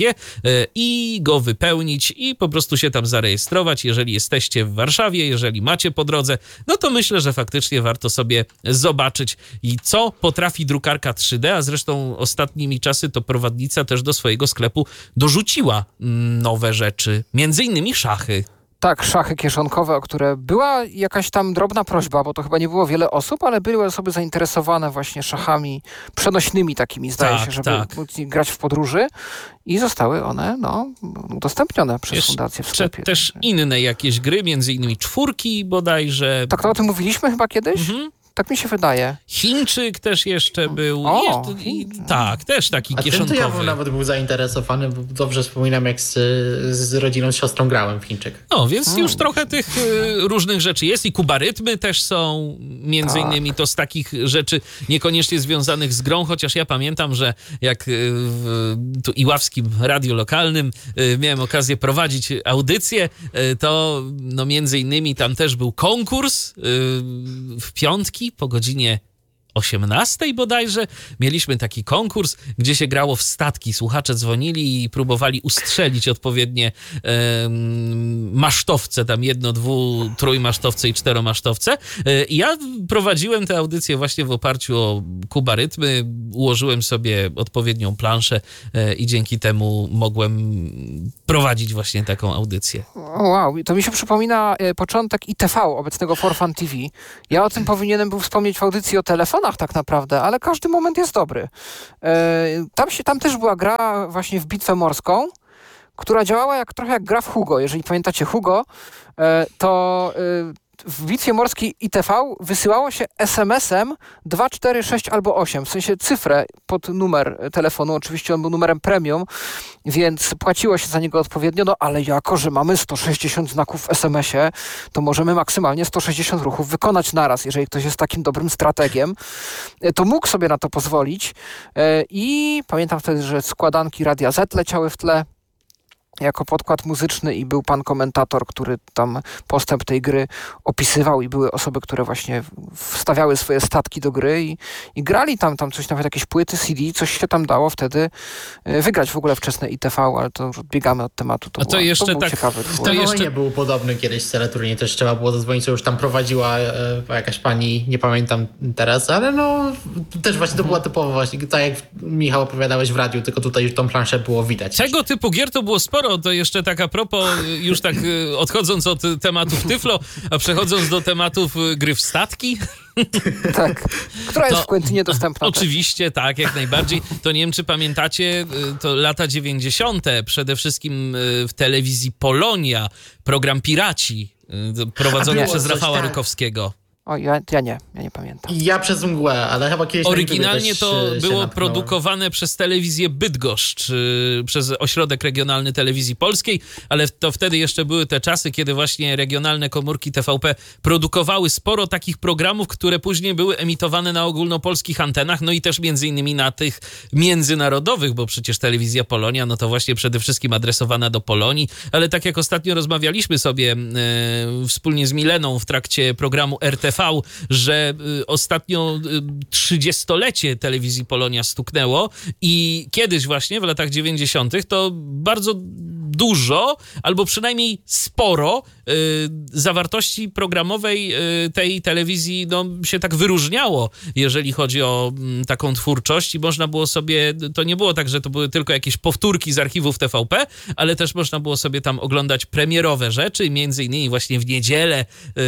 i go wypełnić i po prostu się tam zarejestrować. Jeżeli jesteście w Warszawie, jeżeli macie po drodze, no to myślę, że faktycznie warto sobie zobaczyć, i co potrafi drukarka trzy D, a zresztą ostatnimi czasy to Prowadnica też do swojego sklepu dorzuciła nowe rzeczy, między innymi szachy. Tak, szachy kieszonkowe, o które była jakaś tam drobna prośba, bo to chyba nie było wiele osób, ale były osoby zainteresowane właśnie szachami przenośnymi takimi, zdaje tak, się, żeby tak. móc grać w podróży i zostały one no, udostępnione przez Jeszcze fundację w sklepie. Też inne jakieś gry, między innymi czwórki bodajże. Tak, to o tym mówiliśmy chyba kiedyś? Mhm. Tak mi się wydaje. Chińczyk też jeszcze był. O, jeszcze, i, tak, też taki A kieszonkowy. ten to ja bym nawet był zainteresowany, bo dobrze wspominam, jak z, z rodziną, z siostrą grałem w Chińczyk. No, więc hmm. już trochę tych y, różnych rzeczy jest i kubarytmy też są, między tak. innymi to z takich rzeczy niekoniecznie związanych z grą, chociaż ja pamiętam, że jak y, w tu iławskim radiu lokalnym y, miałem okazję prowadzić audycję, y, to no między innymi tam też był konkurs y, w piątki po godzinie osiemnastej bodajże mieliśmy taki konkurs, gdzie się grało w statki. Słuchacze dzwonili i próbowali ustrzelić odpowiednie e, masztowce, tam jedno, dwu, trójmasztowce i czteromasztowce. E, ja prowadziłem tę audycję właśnie w oparciu o kubarytmy, ułożyłem sobie odpowiednią planszę e, i dzięki temu mogłem prowadzić właśnie taką audycję. O, wow, to mi się przypomina e, początek I T V, obecnego For Fun T V. Ja o tym powinienem był wspomnieć w audycji o telefonach tak naprawdę, ale każdy moment jest dobry. E, tam, się, tam też była gra właśnie w bitwę morską, która działała jak, trochę jak gra w Hugo. Jeżeli pamiętacie Hugo, e, to e, w bitwie morskiej I T V wysyłało się es em esem dwa, cztery, sześć albo osiem, w sensie cyfrę pod numer telefonu. Oczywiście on był numerem premium, więc płaciło się za niego odpowiednio, no ale jako, że mamy sto sześćdziesiąt znaków w es em esie, to możemy maksymalnie sto sześćdziesiąt ruchów wykonać naraz. Jeżeli ktoś jest takim dobrym strategiem, to mógł sobie na to pozwolić i pamiętam wtedy, że składanki Radia Z leciały w tle jako podkład muzyczny i był pan komentator, który tam postęp tej gry opisywał i były osoby, które właśnie wstawiały swoje statki do gry i, i grali tam, tam coś, nawet jakieś płyty C D, coś się tam dało wtedy wygrać w ogóle wczesne I T V, ale to już odbiegamy od tematu. To, A to była, jeszcze to był tak, ciekawy to To jeszcze... nie był podobny kiedyś teleturniej, też trzeba było zadzwonić, co już tam prowadziła e, jakaś pani, nie pamiętam teraz, ale no też właśnie to była typowo właśnie, tak jak Michał opowiadałeś w radiu, tylko tutaj już tą planszę było widać. Tego typu gier to było sporo. To jeszcze tak a propos, już tak odchodząc od tematów Tyflo, a przechodząc do tematów gry w statki. Tak, która jest To w Quentinie dostępna. Oczywiście, też. Tak, jak najbardziej. To nie wiem, czy pamiętacie, to lata dziewięćdziesiąte, przede wszystkim w telewizji Polonia, program Piraci, prowadzony przez Rafała tak. Rykowskiego. O, ja, ja nie, ja nie pamiętam. Ja przez mgłę, ale chyba kiedyś... Oryginalnie też to się było natknąłem. produkowane przez telewizję Bydgoszcz, y, przez Ośrodek Regionalny Telewizji Polskiej, ale to wtedy jeszcze były te czasy, kiedy właśnie regionalne komórki T V P produkowały sporo takich programów, które później były emitowane na ogólnopolskich antenach, no i też między innymi na tych międzynarodowych, bo przecież telewizja Polonia, no to właśnie przede wszystkim adresowana do Polonii, ale tak jak ostatnio rozmawialiśmy sobie y, wspólnie z Mileną w trakcie programu R T V, że y, ostatnio y, trzydziestolecie telewizji Polonia stuknęło i kiedyś właśnie w latach dziewięćdziesiątych to bardzo dużo, albo przynajmniej sporo y, zawartości programowej y, tej telewizji no, się tak wyróżniało, jeżeli chodzi o y, taką twórczość i można było sobie, to nie było tak, że to były tylko jakieś powtórki z archiwów T V P, ale też można było sobie tam oglądać premierowe rzeczy, między innymi właśnie w niedzielę,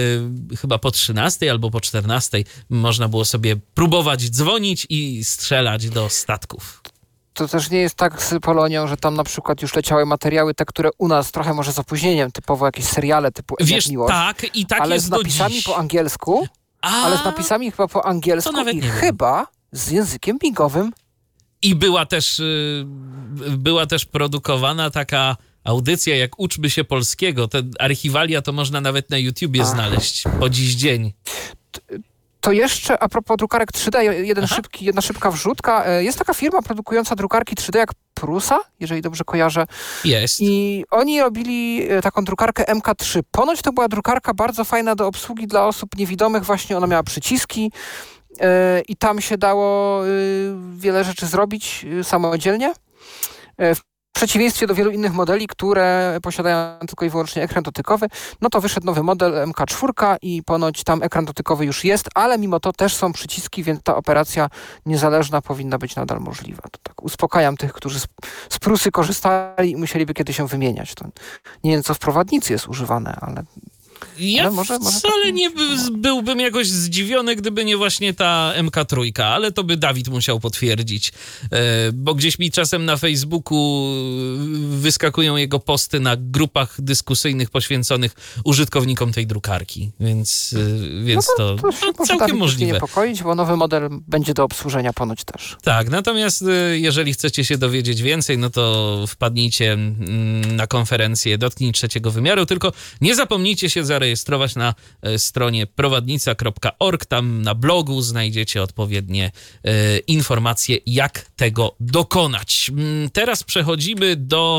y, chyba po trzynastej albo po czternastej można było sobie próbować dzwonić i strzelać do statków. To też nie jest tak z Polonią, że tam na przykład już leciały materiały, te, które u nas trochę może z opóźnieniem, typowo jakieś seriale typu Wiesz, Miłość, tak i tak ale jest z do napisami dziś. po angielsku, A, ale z napisami chyba po angielsku nawet i nie wiem. chyba z językiem migowym. I była też, y, była też produkowana taka audycja jak Uczmy się polskiego. Te archiwalia to można nawet na YouTubie Ach. znaleźć po dziś dzień. To jeszcze a propos drukarek trzy D, jeden Aha. szybki, jedna szybka wrzutka. Jest taka firma produkująca drukarki trzy D jak Prusa, jeżeli dobrze kojarzę. Jest. I oni robili taką drukarkę M K trzy. Ponoć to była drukarka bardzo fajna do obsługi dla osób niewidomych. Właśnie ona miała przyciski yy, i tam się dało yy, wiele rzeczy zrobić yy, samodzielnie. Yy, W przeciwieństwie do wielu innych modeli, które posiadają tylko i wyłącznie ekran dotykowy, no to wyszedł nowy model M K cztery i ponoć tam ekran dotykowy już jest, ale mimo to też są przyciski, więc ta operacja niezależna powinna być nadal możliwa. To tak uspokajam tych, którzy z, z Prusy korzystali i musieliby kiedy się wymieniać. To nie wiem, co w prowadnicy jest używane, ale... Ja Ale może- może wcale tak- nie by, byłbym jakoś zdziwiony, gdyby nie właśnie ta M K trzy, ale to by Dawid musiał potwierdzić, e, bo gdzieś mi czasem na Facebooku wyskakują jego posty na grupach dyskusyjnych poświęconych użytkownikom tej drukarki, więc, e, więc no to, to, to się no, może całkiem Dawid nie możliwe. niepokoić, bo nowy model będzie do obsłużenia ponoć też. Tak, natomiast y, jeżeli chcecie się dowiedzieć więcej, no to wpadnijcie mm, na konferencję Dotknij Trzeciego Wymiaru, tylko nie zapomnijcie się zarejestrować na y, stronie prowadnica kropka org, tam na blogu znajdziecie odpowiednie y, informacje, jak tego dokonać. Mm, Teraz przechodzimy do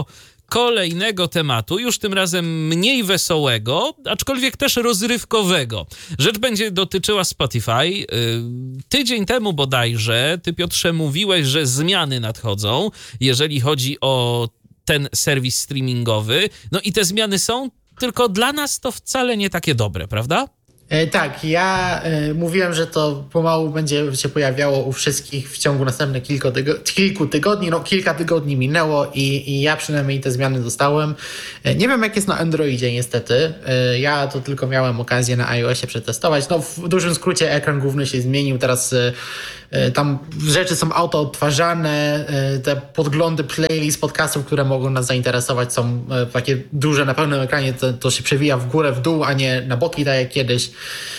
kolejnego tematu, już tym razem mniej wesołego, aczkolwiek też rozrywkowego. Rzecz będzie dotyczyła Spotify. Tydzień temu bodajże, ty Piotrze mówiłeś, że zmiany nadchodzą, jeżeli chodzi o ten serwis streamingowy. No i te zmiany są, tylko dla nas to wcale nie takie dobre, prawda? E, tak, ja e, mówiłem, że to pomału będzie się pojawiało u wszystkich w ciągu następnych kilku, tygo- kilku tygodni. No, kilka tygodni minęło i, i ja przynajmniej te zmiany dostałem. E, nie wiem, jak jest na Androidzie niestety. E, ja to tylko miałem okazję na iOSie przetestować. No, w dużym skrócie ekran główny się zmienił. Teraz e, e, tam rzeczy są auto odtwarzane. E, te podglądy playlist podcastów, które mogą nas zainteresować, są e, takie duże na pełnym ekranie. To, to się przewija w górę, w dół, a nie na boki, tak jak kiedyś.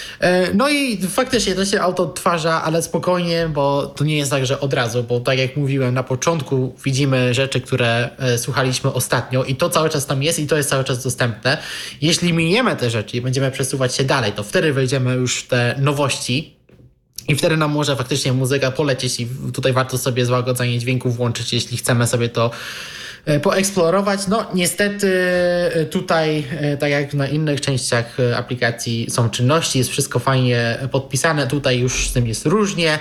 No i faktycznie to się auto odtwarza, ale spokojnie, bo to nie jest tak, że od razu, bo tak jak mówiłem na początku, widzimy rzeczy, które e, słuchaliśmy ostatnio i to cały czas tam jest i to jest cały czas dostępne. Jeśli miniemy te rzeczy i będziemy przesuwać się dalej, to wtedy wejdziemy już w te nowości i wtedy nam może faktycznie muzyka polecieć i tutaj warto sobie złagodzenie dźwięku włączyć, jeśli chcemy sobie to poeksplorować. No niestety tutaj, tak jak na innych częściach aplikacji są czynności, jest wszystko fajnie podpisane, tutaj już z tym jest różnie.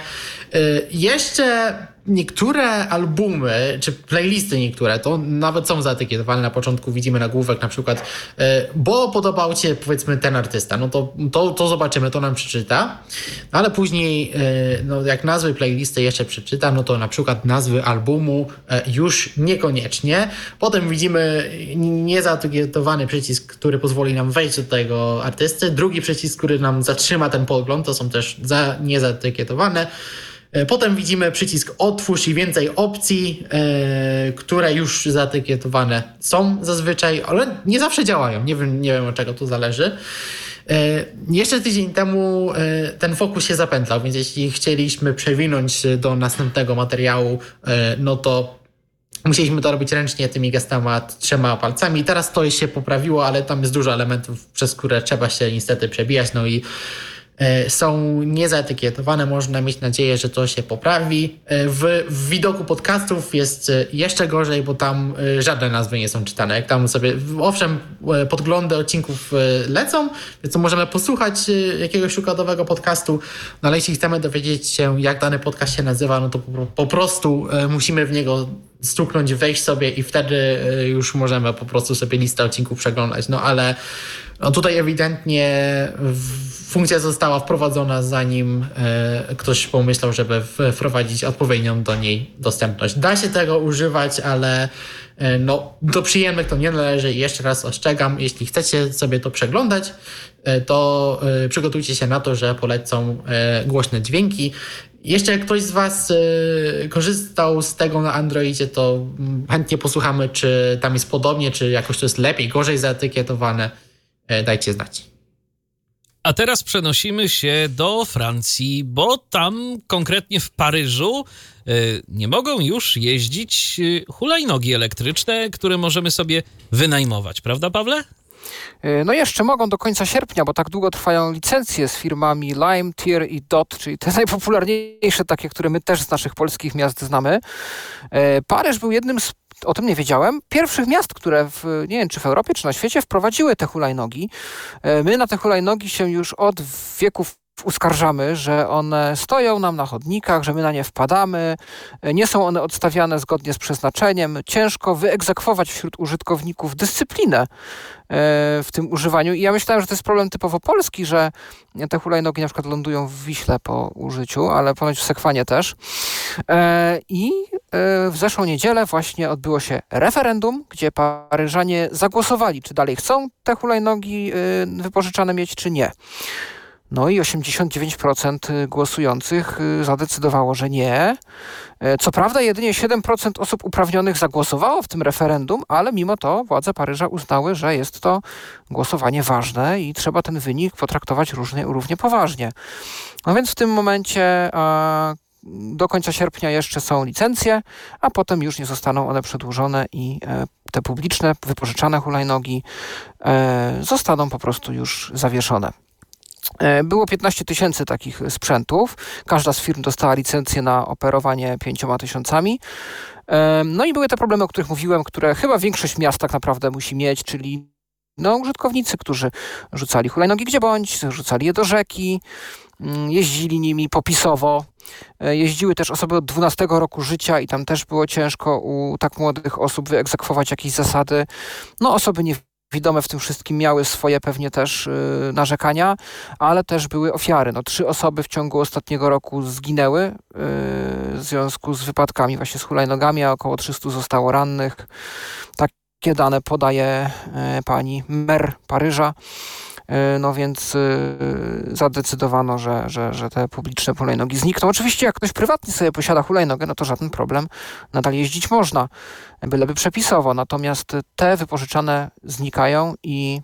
Jeszcze niektóre albumy, czy playlisty niektóre, to nawet są zaetykietowane. Na początku widzimy nagłówek na przykład, bo podobał ci się powiedzmy ten artysta, no to, to, to zobaczymy, to nam przeczyta, ale później no, jak nazwy playlisty jeszcze przeczyta, no to na przykład nazwy albumu już niekoniecznie. Potem widzimy niezaetykietowany przycisk, który pozwoli nam wejść do tego artysty, drugi przycisk, który nam zatrzyma ten podgląd, to są też za, niezaetykietowane. Potem widzimy przycisk otwórz i więcej opcji, e, które już zaetykietowane są zazwyczaj, ale nie zawsze działają. Nie wiem, nie wiem od czego to zależy. E, jeszcze tydzień temu e, ten fokus się zapętlał, więc jeśli chcieliśmy przewinąć do następnego materiału, e, no to musieliśmy to robić ręcznie tymi gestami, trzema palcami. Teraz to się poprawiło, ale tam jest dużo elementów, przez które trzeba się niestety przebijać, no i są niezaetykietowane, można mieć nadzieję, że to się poprawi. W, w widoku podcastów jest jeszcze gorzej, bo tam żadne nazwy nie są czytane. Jak tam sobie, owszem, podglądy odcinków lecą, więc to możemy posłuchać jakiegoś przykładowego podcastu, no ale jeśli chcemy dowiedzieć się, jak dany podcast się nazywa, no to po, po prostu musimy w niego stuknąć, wejść sobie i wtedy już możemy po prostu sobie listę odcinków przeglądać. No ale no tutaj ewidentnie funkcja została wprowadzona, zanim e, ktoś pomyślał, żeby wprowadzić odpowiednią do niej dostępność. Da się tego używać, ale e, no, do przyjemnych to nie należy. I jeszcze raz ostrzegam, jeśli chcecie sobie to przeglądać, e, to e, przygotujcie się na to, że polecą e, głośne dźwięki. Jeszcze jak ktoś z Was y, korzystał z tego na Androidzie, to chętnie posłuchamy, czy tam jest podobnie, czy jakoś to jest lepiej, gorzej zaetykietowane. Y, dajcie znać. A teraz przenosimy się do Francji, bo tam konkretnie w Paryżu y, nie mogą już jeździć y, hulajnogi elektryczne, które możemy sobie wynajmować. Prawda, Pawle? No jeszcze mogą do końca sierpnia, bo tak długo trwają licencje z firmami Lime, Tier i Dot, czyli te najpopularniejsze takie, które my też z naszych polskich miast znamy. Paryż był jednym z, o tym nie wiedziałem, pierwszych miast, które w, nie wiem czy w Europie, czy na świecie wprowadziły te hulajnogi. My na te hulajnogi się już od wieków uskarżamy, że one stoją nam na chodnikach, że my na nie wpadamy, nie są one odstawiane zgodnie z przeznaczeniem. Ciężko wyegzekwować wśród użytkowników dyscyplinę w tym używaniu. I ja myślałem, że to jest problem typowo polski, że te hulajnogi na przykład lądują w Wiśle po użyciu, ale ponoć w Sekwanie też. I w zeszłą niedzielę właśnie odbyło się referendum, gdzie Paryżanie zagłosowali, czy dalej chcą te hulajnogi wypożyczane mieć, czy nie. No i osiemdziesiąt dziewięć procent głosujących zadecydowało, że nie. Co prawda jedynie siedem procent osób uprawnionych zagłosowało w tym referendum, ale mimo to władze Paryża uznały, że jest to głosowanie ważne i trzeba ten wynik potraktować różnie, równie poważnie. No więc w tym momencie a, do końca sierpnia jeszcze są licencje, a potem już nie zostaną one przedłużone i e, te publiczne, wypożyczane hulajnogi e, zostaną po prostu już zawieszone. Było piętnaście tysięcy takich sprzętów. Każda z firm dostała licencję na operowanie pięcioma tysiącami. No i były te problemy, o których mówiłem, które chyba większość miast tak naprawdę musi mieć, czyli no, użytkownicy, którzy rzucali hulajnogi gdzie bądź, rzucali je do rzeki, jeździli nimi popisowo. Jeździły też osoby od dwunastego roku życia i tam też było ciężko u tak młodych osób wyegzekwować jakieś zasady. No osoby niewidome w tym wszystkim miały swoje pewnie też yy, narzekania, ale też były ofiary. No, trzy osoby w ciągu ostatniego roku zginęły yy, w związku z wypadkami właśnie z hulajnogami, a około trzystu zostało rannych. Takie dane podaje yy, pani mer Paryża. No więc yy, zadecydowano, że, że, że te publiczne hulajnogi znikną. Oczywiście jak ktoś prywatnie sobie posiada hulajnogę, no to żaden problem, nadal jeździć można, byleby przepisowo. Natomiast te wypożyczane znikają i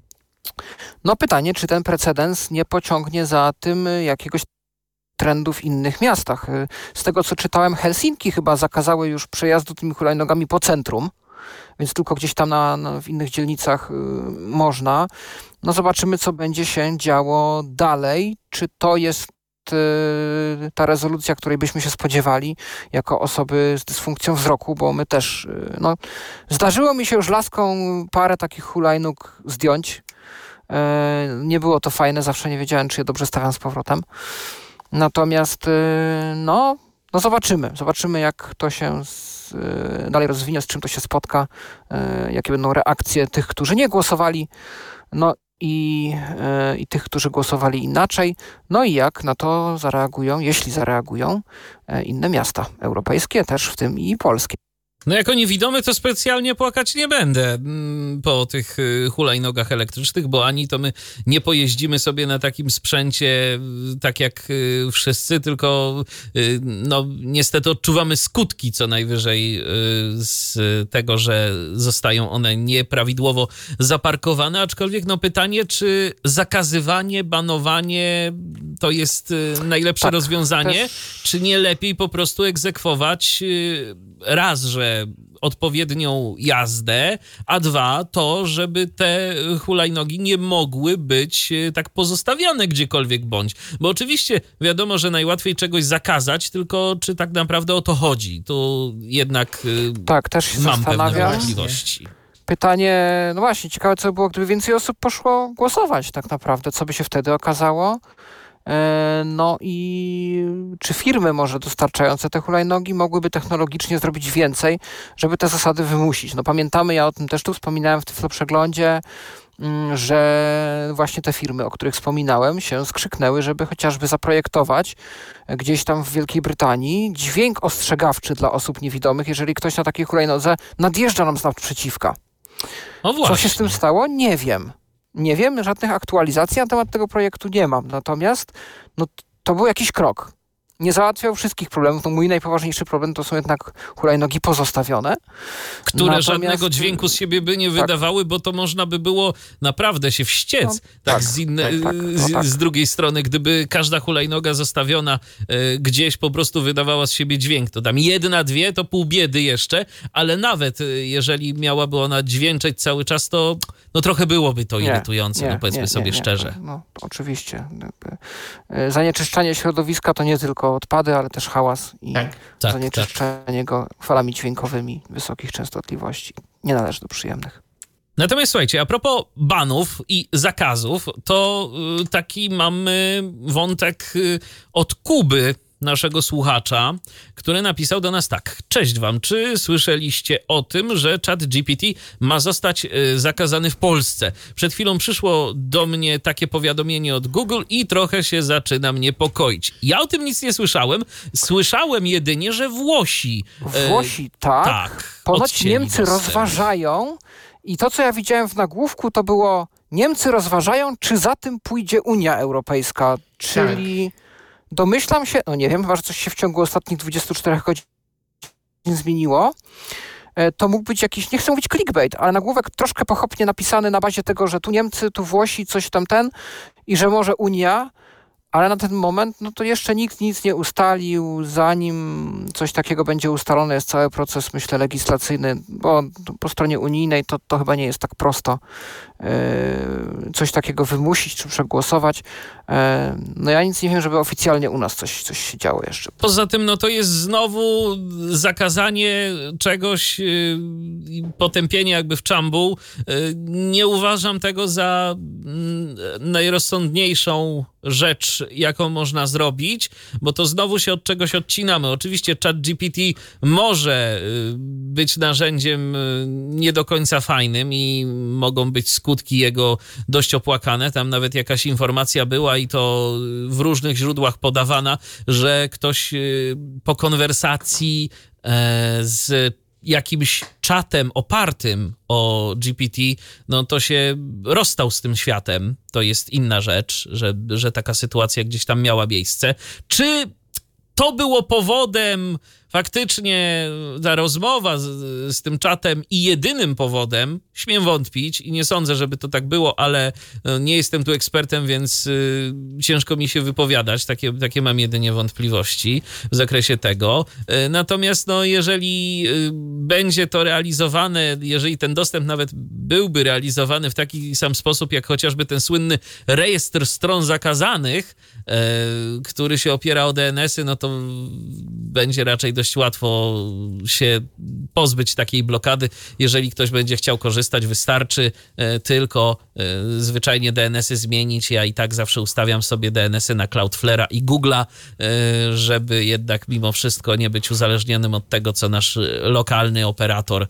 no pytanie, czy ten precedens nie pociągnie za tym jakiegoś trendu w innych miastach. Z tego co czytałem, Helsinki chyba zakazały już przejazdu tymi hulajnogami po centrum, więc tylko gdzieś tam na, na, w innych dzielnicach y, można. No zobaczymy, co będzie się działo dalej. Czy to jest y, ta rezolucja, której byśmy się spodziewali jako osoby z dysfunkcją wzroku, bo my też, y, no zdarzyło mi się już laską parę takich hulajnóg zdjąć. Y, nie było to fajne, zawsze nie wiedziałem, czy je dobrze stawiam z powrotem. Natomiast y, no, no zobaczymy. Zobaczymy, jak to się z, dalej rozwinie, z czym to się spotka, y, jakie będą reakcje tych, którzy nie głosowali, no i, y, i tych, którzy głosowali inaczej, no i jak na to zareagują, jeśli zareagują y, inne miasta europejskie, też w tym i polskie. No jako niewidomy to specjalnie płakać nie będę po tych hulajnogach elektrycznych, bo ani to my nie pojeździmy sobie na takim sprzęcie tak jak wszyscy, tylko no niestety odczuwamy skutki co najwyżej z tego, że zostają one nieprawidłowo zaparkowane, aczkolwiek no pytanie, czy zakazywanie, banowanie to jest najlepsze tak, rozwiązanie, też... czy nie lepiej po prostu egzekwować raz, że odpowiednią jazdę, a dwa, to, żeby te hulajnogi nie mogły być tak pozostawiane gdziekolwiek bądź. Bo oczywiście wiadomo, że najłatwiej czegoś zakazać, tylko czy tak naprawdę o to chodzi? Tu jednak tak, też się mam pewne zastanawiam. wątpliwości. Pytanie, no właśnie, ciekawe co by było, gdyby więcej osób poszło głosować tak naprawdę, co by się wtedy okazało? No i czy firmy może dostarczające te hulajnogi mogłyby technologicznie zrobić więcej, żeby te zasady wymusić? No pamiętamy, ja o tym też tu wspominałem w Tyfloprzeglądzie, że właśnie te firmy, o których wspominałem, się skrzyknęły, żeby chociażby zaprojektować gdzieś tam w Wielkiej Brytanii dźwięk ostrzegawczy dla osób niewidomych, jeżeli ktoś na takiej hulajnodze nadjeżdża nam z naprzeciwka. No właśnie. Co się z tym stało? Nie wiem. Nie wiem, żadnych aktualizacji na temat tego projektu nie mam. Natomiast no, to był jakiś krok. Nie załatwiał wszystkich problemów. No, mój najpoważniejszy problem to są jednak hulajnogi pozostawione. Które Natomiast... żadnego dźwięku z siebie by nie tak. wydawały, bo to można by było naprawdę się wściec. No, tak, tak, z, inne, tak, tak, no, tak. z drugiej strony, gdyby każda hulajnoga zostawiona y, gdzieś po prostu wydawała z siebie dźwięk, to tam jedna, dwie, to pół biedy jeszcze, ale nawet y, jeżeli miałaby ona dźwięczeć cały czas, to no trochę byłoby to irytujące, nie, nie, no powiedzmy nie, sobie nie, nie. szczerze. No, oczywiście. Zanieczyszczanie środowiska to nie tylko odpady, ale też hałas i tak, zanieczyszczenie tak. go falami dźwiękowymi wysokich częstotliwości. Nie należy do przyjemnych. Natomiast słuchajcie, a propos banów i zakazów, to y, taki mamy wątek y, od Kuby, naszego słuchacza, który napisał do nas tak. Cześć wam, czy słyszeliście o tym, że ChatGPT ma zostać y, zakazany w Polsce? Przed chwilą przyszło do mnie takie powiadomienie od Google i trochę się zaczynam niepokoić. Ja o tym nic nie słyszałem. Słyszałem jedynie, że Włosi... Y, Włosi, tak. tak Ponoć Niemcy rozważają i to, co ja widziałem w nagłówku, to było Niemcy rozważają, czy za tym pójdzie Unia Europejska, czyli... Tak. Domyślam się, no nie wiem, chyba, że coś się w ciągu ostatnich dwudziestu czterech godzin zmieniło. To mógł być jakiś, nie chcę mówić clickbait, ale nagłówek troszkę pochopnie napisany na bazie tego, że tu Niemcy, tu Włosi, coś tam ten i że może Unia, ale na ten moment no to jeszcze nikt nic nie ustalił. Zanim coś takiego będzie ustalone, jest cały proces, myślę, legislacyjny, bo po stronie unijnej to, to chyba nie jest tak prosto yy, coś takiego wymusić czy przegłosować. Yy, no ja nic nie wiem, żeby oficjalnie u nas coś, coś się działo jeszcze. Poza tym, no to jest znowu zakazanie czegoś, yy, potępienie jakby w czambuł. Yy, nie uważam tego za yy, najrozsądniejszą rzecz, jaką można zrobić, bo to znowu się od czegoś odcinamy. Oczywiście ChatGPT może być narzędziem nie do końca fajnym i mogą być skutki jego dość opłakane. Tam nawet jakaś informacja była i to w różnych źródłach podawana, że ktoś po konwersacji z jakimś czatem opartym o G P T, no to się rozstał z tym światem. To jest inna rzecz, że, że taka sytuacja gdzieś tam miała miejsce. Czy to było powodem faktycznie, ta rozmowa z, z tym czatem i jedynym powodem? Śmiem wątpić i nie sądzę, żeby to tak było, ale nie jestem tu ekspertem, więc y, ciężko mi się wypowiadać. Takie, takie mam jedynie wątpliwości w zakresie tego. Y, natomiast no, jeżeli y, będzie to realizowane, jeżeli ten dostęp nawet byłby realizowany w taki sam sposób, jak chociażby ten słynny rejestr stron zakazanych, y, który się opiera o D N S y, no to będzie raczej dość łatwo się pozbyć takiej blokady. Jeżeli ktoś będzie chciał korzystać, wystarczy tylko zwyczajnie D N S y zmienić. Ja i tak zawsze ustawiam sobie D N S y na Cloudflare'a i Google'a, żeby jednak mimo wszystko nie być uzależnionym od tego, co nasz lokalny operator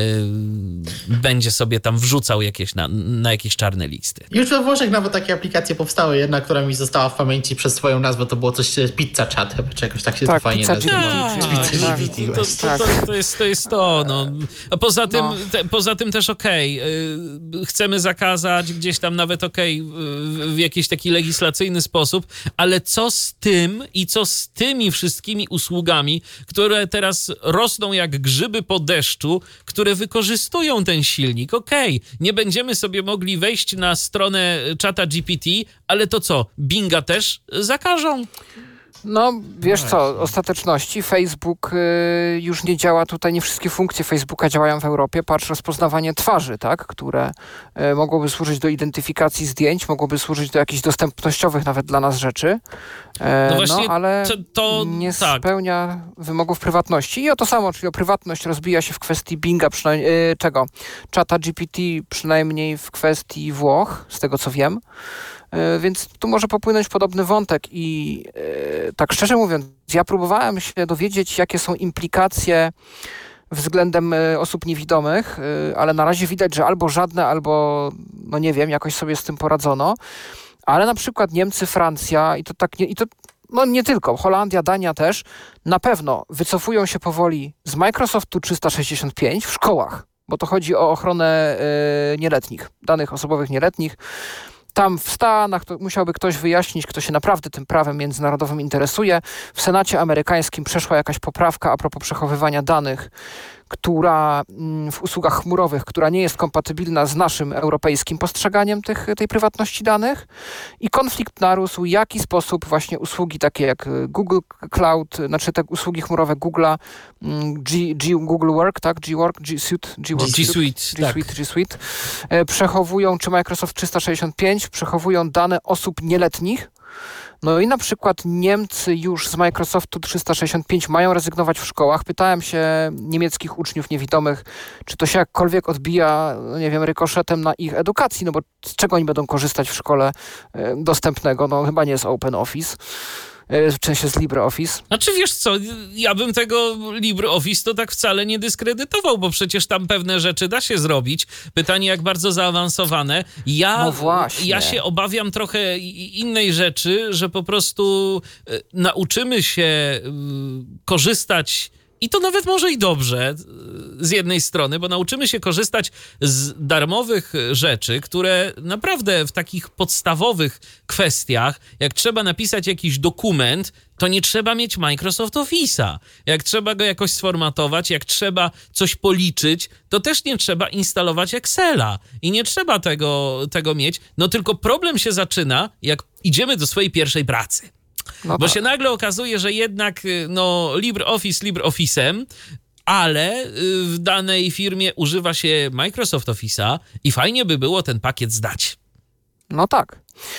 będzie sobie tam wrzucał jakieś na, na jakieś czarne listy. Już we Włoszech nawet takie aplikacje powstały. Jedna, która mi została w pamięci przez swoją nazwę, to było coś Pizza Chat, czy jakoś tak się tak, to fajnie pizza nazywa. Tak, Pizza tak, G P T, To, to, to, to, jest, to jest to. No. A poza tym, No. te, poza tym też okej, okay, chcemy zakazać gdzieś tam nawet okej okay, w, w jakiś taki legislacyjny sposób, ale co z tym i co z tymi wszystkimi usługami, które teraz rosną jak grzyby po deszczu, które wykorzystują ten silnik? Okej, okay, nie będziemy sobie mogli wejść na stronę czata G P T, ale to co, Binga też zakażą? No, wiesz co, ostateczności Facebook y, już nie działa tutaj, nie wszystkie funkcje Facebooka działają w Europie. Patrz, rozpoznawanie twarzy, tak, które y, mogłoby służyć do identyfikacji zdjęć, mogłoby służyć do jakichś dostępnościowych nawet dla nas rzeczy, y, no, właśnie no ale to, to, nie tak. spełnia wymogów prywatności. I o to samo, czyli o prywatność rozbija się w kwestii Binga, przynajmniej, y, czego? Czata G P T przynajmniej w kwestii Włoch, z tego co wiem. Więc tu może popłynąć podobny wątek i yy, tak szczerze mówiąc, ja próbowałem się dowiedzieć, jakie są implikacje względem y, osób niewidomych, y, ale na razie widać, że albo żadne, albo no nie wiem, jakoś sobie z tym poradzono, ale na przykład Niemcy, Francja i to tak nie, i to no nie tylko, Holandia, Dania też, na pewno wycofują się powoli z Microsoftu trzysta sześćdziesiąt pięć w szkołach, bo to chodzi o ochronę y, nieletnich, danych osobowych nieletnich. Tam w Stanach to musiałby ktoś wyjaśnić, kto się naprawdę tym prawem międzynarodowym interesuje. W Senacie amerykańskim przeszła jakaś poprawka a propos przechowywania danych, która w usługach chmurowych, która nie jest kompatybilna z naszym europejskim postrzeganiem tych, tej prywatności danych. I konflikt narósł, w jaki sposób właśnie usługi takie jak Google Cloud, znaczy te usługi chmurowe Google'a, G, G, Google Work, tak? G-Work, G Suite, G, Work, G Suite, G Suite, tak. G Suite, e, przechowują, czy Microsoft trzysta sześćdziesiąt pięć przechowują dane osób nieletnich. No i na przykład Niemcy już z Microsoftu trzysta sześćdziesiąt pięć mają rezygnować w szkołach. Pytałem się niemieckich uczniów niewidomych, czy to się jakkolwiek odbija, no nie wiem, rykoszetem na ich edukacji, no bo z czego oni będą korzystać w szkole e, dostępnego? No chyba nie z OpenOffice. W sensie z LibreOffice. Znaczy wiesz co, ja bym tego LibreOffice to tak wcale nie dyskredytował, bo przecież tam pewne rzeczy da się zrobić. Pytanie jak bardzo zaawansowane. Ja, no właśnie. ja się obawiam trochę innej rzeczy, że po prostu nauczymy się korzystać I to nawet może i dobrze z jednej strony, bo nauczymy się korzystać z darmowych rzeczy, które naprawdę w takich podstawowych kwestiach, jak trzeba napisać jakiś dokument, to nie trzeba mieć Microsoft Office'a. Jak trzeba go jakoś sformatować, jak trzeba coś policzyć, to też nie trzeba instalować Excela i nie trzeba tego, tego mieć. No tylko problem się zaczyna, jak idziemy do swojej pierwszej pracy. No Bo tak. się nagle okazuje, że jednak no, LibreOffice LibreOffice'em, ale w danej firmie używa się Microsoft Office'a i fajnie by było ten pakiet zdać. No tak.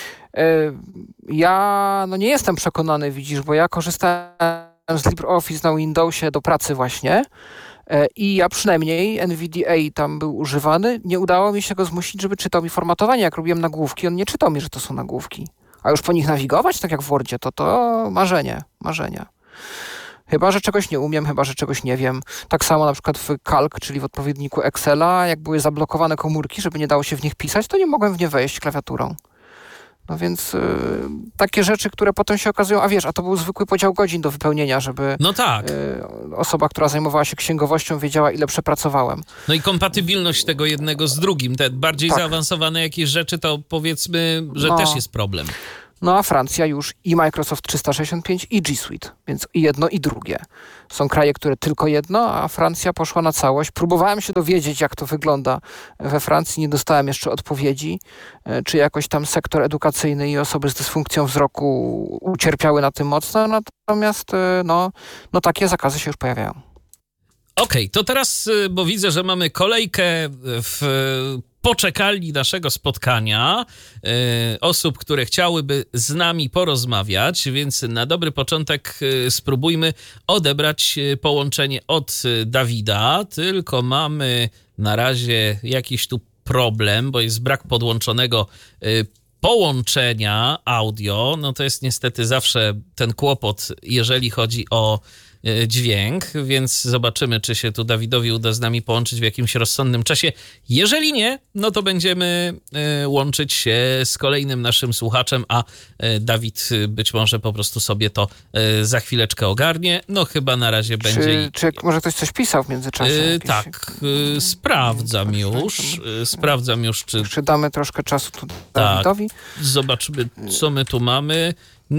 Ja no nie jestem przekonany, widzisz, bo ja korzystałem z LibreOffice na Windowsie do pracy właśnie i ja przynajmniej N V D A tam był używany. Nie udało mi się go zmusić, żeby czytał mi formatowanie. Jak robiłem nagłówki, on nie czytał mi, że to są nagłówki. A już po nich nawigować, tak jak w Wordzie, to to marzenie, marzenie. Chyba, że czegoś nie umiem, chyba, że czegoś nie wiem. Tak samo na przykład w Calc, czyli w odpowiedniku Excela, jak były zablokowane komórki, żeby nie dało się w nich pisać, to nie mogłem w nie wejść klawiaturą. No więc y, takie rzeczy, które potem się okazują, a wiesz, a to był zwykły podział godzin do wypełnienia, żeby no tak. y, osoba, która zajmowała się księgowością, wiedziała, ile przepracowałem. No i kompatybilność tego jednego z drugim. Te bardziej tak. zaawansowane jakieś rzeczy, to powiedzmy, że no. też jest problem. No a Francja już i Microsoft trzysta sześćdziesiąt pięć i G Suite, więc i jedno i drugie. Są kraje, które tylko jedno, a Francja poszła na całość. Próbowałem się dowiedzieć, jak to wygląda we Francji, nie dostałem jeszcze odpowiedzi, czy jakoś tam sektor edukacyjny i osoby z dysfunkcją wzroku ucierpiały na tym mocno, natomiast no, no takie zakazy się już pojawiają. Okej, okay, to teraz, bo widzę, że mamy kolejkę w poczekalni naszego spotkania y, osób, które chciałyby z nami porozmawiać, więc na dobry początek y, spróbujmy odebrać y, połączenie od y, Dawida, tylko mamy na razie jakiś tu problem, bo jest brak podłączonego y, połączenia audio. No to jest niestety zawsze ten kłopot, jeżeli chodzi o dźwięk, więc zobaczymy, czy się tu Dawidowi uda z nami połączyć w jakimś rozsądnym czasie. Jeżeli nie, no to będziemy łączyć się z kolejnym naszym słuchaczem, a Dawid być może po prostu sobie to za chwileczkę ogarnie. No chyba na razie czy, będzie... Czy może ktoś coś pisał w międzyczasie? Jakieś... Tak, sprawdzam już. Sprawdzam już, czy... Czy damy troszkę czasu tu Dawidowi? Tak, zobaczymy, co my tu mamy.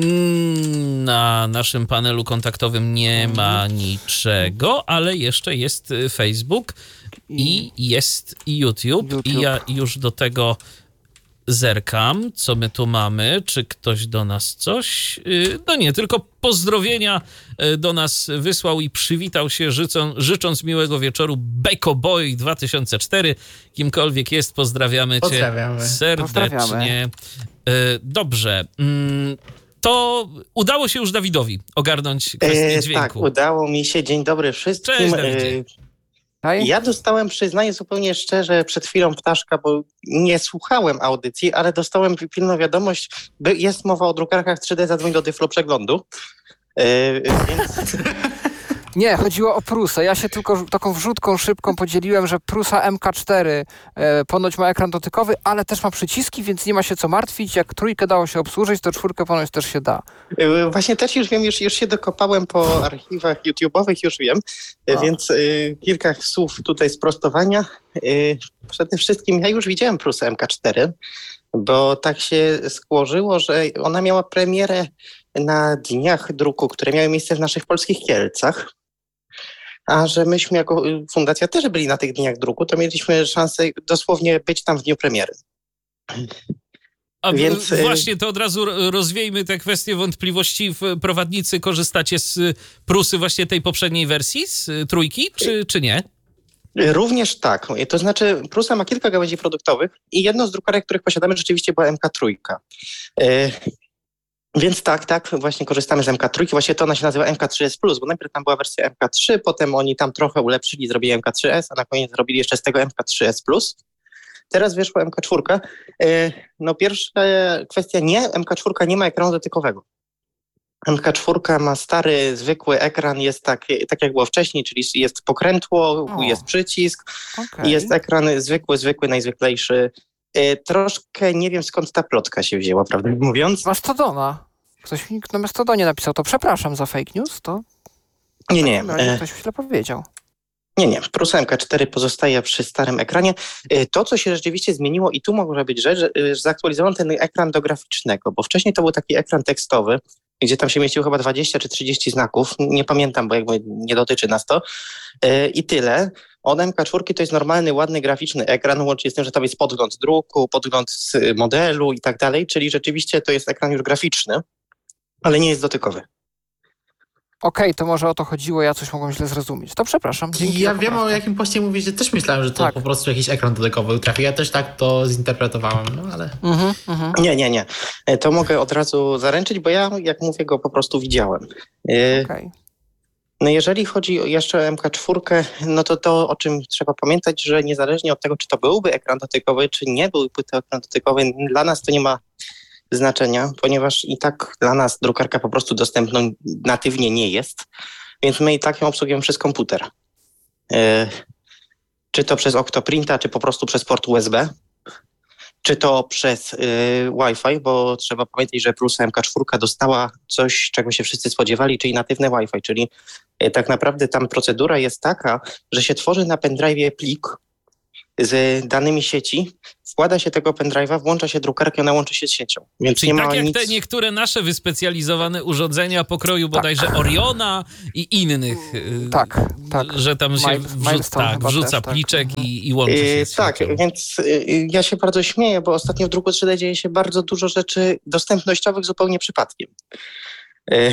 Na naszym panelu kontaktowym nie ma niczego, ale jeszcze jest Facebook i jest YouTube. YouTube. I ja już do tego zerkam, co my tu mamy. Czy ktoś do nas coś? No nie, tylko pozdrowienia do nas wysłał i przywitał się, życząc, życząc miłego wieczoru Bekoboy dwa tysiące cztery. Kimkolwiek jest, pozdrawiamy, pozdrawiamy. cię serdecznie. Pozdrawiamy. Dobrze. To udało się już Dawidowi ogarnąć kwestię e, dźwięku. Tak, udało mi się. Dzień dobry wszystkim. Cześć, Dawidzie. E, ja dostałem, przyznaję zupełnie szczerze, przed chwilą ptaszka, bo nie słuchałem audycji, ale dostałem pilną wiadomość, by jest mowa o drukarkach trzy D, zadzwoń do Tyflo Przeglądu. E, więc... Nie, chodziło o Prusę. Ja się tylko taką wrzutką szybką podzieliłem, że Prusa M K cztery e, ponoć ma ekran dotykowy, ale też ma przyciski, więc nie ma się co martwić. Jak trójkę dało się obsłużyć, to czwórkę ponoć też się da. E, właśnie też już wiem, już, już się dokopałem po archiwach YouTube'owych, już wiem, e, więc e, kilka słów tutaj sprostowania. E, przede wszystkim ja już widziałem Prusę M K cztery, bo tak się skłożyło, że ona miała premierę na dniach druku, które miały miejsce w naszych polskich Kielcach. A że myśmy jako fundacja też byli na tych dniach druku, to mieliśmy szansę dosłownie być tam w dniu premiery. A Więc właśnie to od razu rozwiejmy te kwestie wątpliwości. Prowadnicy, korzystacie z Prusy właśnie tej poprzedniej wersji, z trójki, czy, czy nie? Również tak. To znaczy Prusa ma kilka gałęzi produktowych i jedno z drukarek, których posiadamy, rzeczywiście była M K trzy. Więc tak, tak, właśnie korzystamy z M K trzy. Właśnie to ona się nazywa M K trzy S plus, bo najpierw tam była wersja M K trzy, potem oni tam trochę ulepszyli, zrobili M K trzy S, a na koniec zrobili jeszcze z tego M K trzy S plus. Teraz wyszła M K cztery. No pierwsza kwestia, nie, M K cztery nie ma ekranu dotykowego. M K cztery ma stary, zwykły ekran, jest tak, tak jak było wcześniej, czyli jest pokrętło, o. jest przycisk, okay. jest ekran zwykły, zwykły, najzwyklejszy. Troszkę nie wiem, skąd ta plotka się wzięła, prawdę mówiąc. Mastodona. Ktoś mi na Mastodonie napisał, to przepraszam za fake news, to... Nie, nie. W takim razie e, ktoś źle powiedział. Nie, nie. Prusa M K cztery pozostaje przy starym ekranie. E, To, co się rzeczywiście zmieniło i tu może być rzecz, że że zaktualizowano ten ekran do graficznego, bo wcześniej to był taki ekran tekstowy, gdzie tam się mieściło chyba dwadzieścia czy trzydzieści znaków. Nie pamiętam, bo jakby nie dotyczy nas to. E, I tyle. Od M K cztery to jest normalny, ładny, graficzny ekran, łącznie z tym, że tam jest podgląd druku, podgląd z modelu i tak dalej, czyli rzeczywiście to jest ekran już graficzny, ale nie jest dotykowy. Okej, to może o to chodziło, ja coś mogłem źle zrozumieć. To przepraszam. Dzięki Ja za wiem, o poprawkę. jakim poście mówicie, też myślałem, że to Tak. po prostu jakiś ekran dotykowy trafi. Ja też tak to zinterpretowałem, no ale... Mhm, mhm. Nie, nie, nie. E, To mogę od razu zaręczyć, bo ja, jak mówię, go po prostu widziałem. E, Okej. No jeżeli chodzi o jeszcze o M K cztery, no to to, o czym trzeba pamiętać, że niezależnie od tego, czy to byłby ekran dotykowy, czy nie byłby to ekran dotykowy, dla nas to nie ma znaczenia, ponieważ i tak dla nas drukarka po prostu dostępną natywnie nie jest, więc my i tak ją obsługujemy przez komputer. E, Czy to przez Octoprinta, czy po prostu przez port U S B, czy to przez y, Wi-Fi, bo trzeba pamiętać, że Prusa M K cztery dostała coś, czego się wszyscy spodziewali, czyli natywne Wi-Fi, czyli y, tak naprawdę tam procedura jest taka, że się tworzy na pendrive'ie plik z danymi sieci, wkłada się tego pendrive'a, włącza się drukarkę, ona łączy się z siecią. Więc Czyli nie tak ma jak nic... te niektóre nasze wyspecjalizowane urządzenia pokroju bodajże Oriona i innych. y, Tak, tak. Że tam się Mile- wrzuca, Milestone tak, chyba wrzuca też, tak. pliczek Mhm. i, i łączy się Yy, z tak, siecią. więc yy, ja się bardzo śmieję, bo ostatnio w druku trzy D dzieje się bardzo dużo rzeczy dostępnościowych zupełnie przypadkiem. Yy,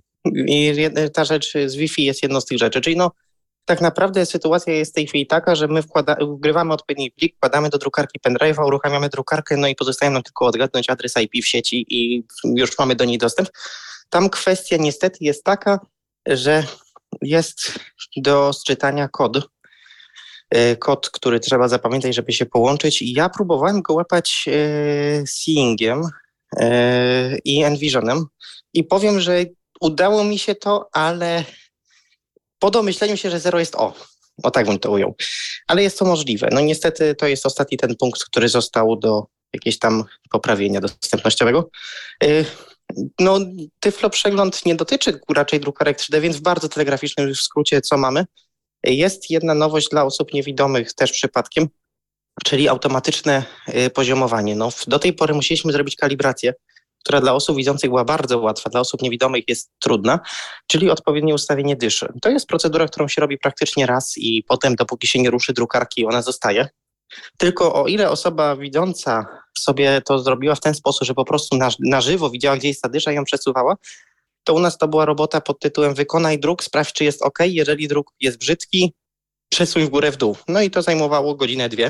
I jed- ta rzecz z Wi-Fi jest jedną z tych rzeczy. Czyli no, tak naprawdę sytuacja jest w tej chwili taka, że my wkłada, wgrywamy odpowiedni plik, wkładamy do drukarki pendrive'a, uruchamiamy drukarkę, no i pozostaje nam tylko odgadnąć adres I P w sieci i już mamy do niej dostęp. Tam kwestia niestety jest taka, że jest do sczytania kod. Yy, Kod, który trzeba zapamiętać, żeby się połączyć. I ja próbowałem go łapać yy, Seeingiem yy, i Envisionem i powiem, że udało mi się to, ale po domyśleniu się, że zero jest O. O tak bym to ujął. Ale jest to możliwe. No niestety to jest ostatni ten punkt, który został do jakiegoś tam poprawienia dostępnościowego. Yy, No Tyflo przegląd nie dotyczy raczej drukarek trzy D, więc w bardzo telegraficznym już skrócie co mamy. Jest jedna nowość dla osób niewidomych też przypadkiem, czyli automatyczne y, poziomowanie. No, w- do tej pory musieliśmy zrobić kalibrację, która dla osób widzących była bardzo łatwa, dla osób niewidomych jest trudna, czyli odpowiednie ustawienie dyszy. To jest procedura, którą się robi praktycznie raz i potem, dopóki się nie ruszy drukarki, ona zostaje. Tylko o ile osoba widząca sobie to zrobiła w ten sposób, że po prostu na, na żywo widziała, gdzie jest ta dysza i ją przesuwała, to u nas to była robota pod tytułem wykonaj druk, sprawdź, czy jest OK. Jeżeli druk jest brzydki, przesuń w górę, w dół. No i to zajmowało godzinę, dwie.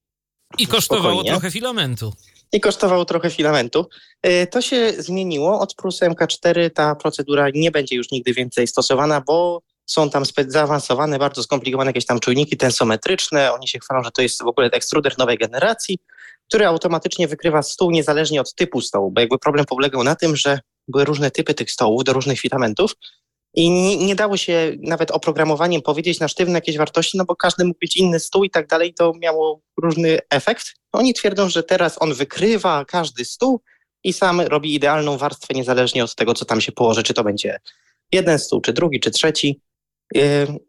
I kosztowało spokojnie. trochę filamentu. I kosztowało trochę filamentu. Y, To się zmieniło. Od Prusa M K cztery ta procedura nie będzie już nigdy więcej stosowana, bo są tam spe- zaawansowane, bardzo skomplikowane jakieś tam czujniki tensometryczne. Oni się chwalą, że to jest w ogóle ekstruder nowej generacji, który automatycznie wykrywa stół niezależnie od typu stołu, bo jakby problem polegał na tym, że były różne typy tych stołów do różnych filamentów i nie, nie dało się nawet oprogramowaniem powiedzieć na sztywne jakieś wartości, no bo każdy mógł mieć inny stół i tak dalej, to miało różny efekt. Oni twierdzą, że teraz on wykrywa każdy stół i sam robi idealną warstwę niezależnie od tego, co tam się położy, czy to będzie jeden stół, czy drugi, czy trzeci. Yy,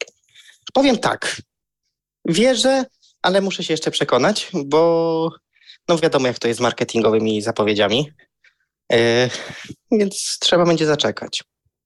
powiem tak, wierzę, ale muszę się jeszcze przekonać, bo no wiadomo, jak to jest z marketingowymi zapowiedziami. Yy, więc trzeba będzie zaczekać.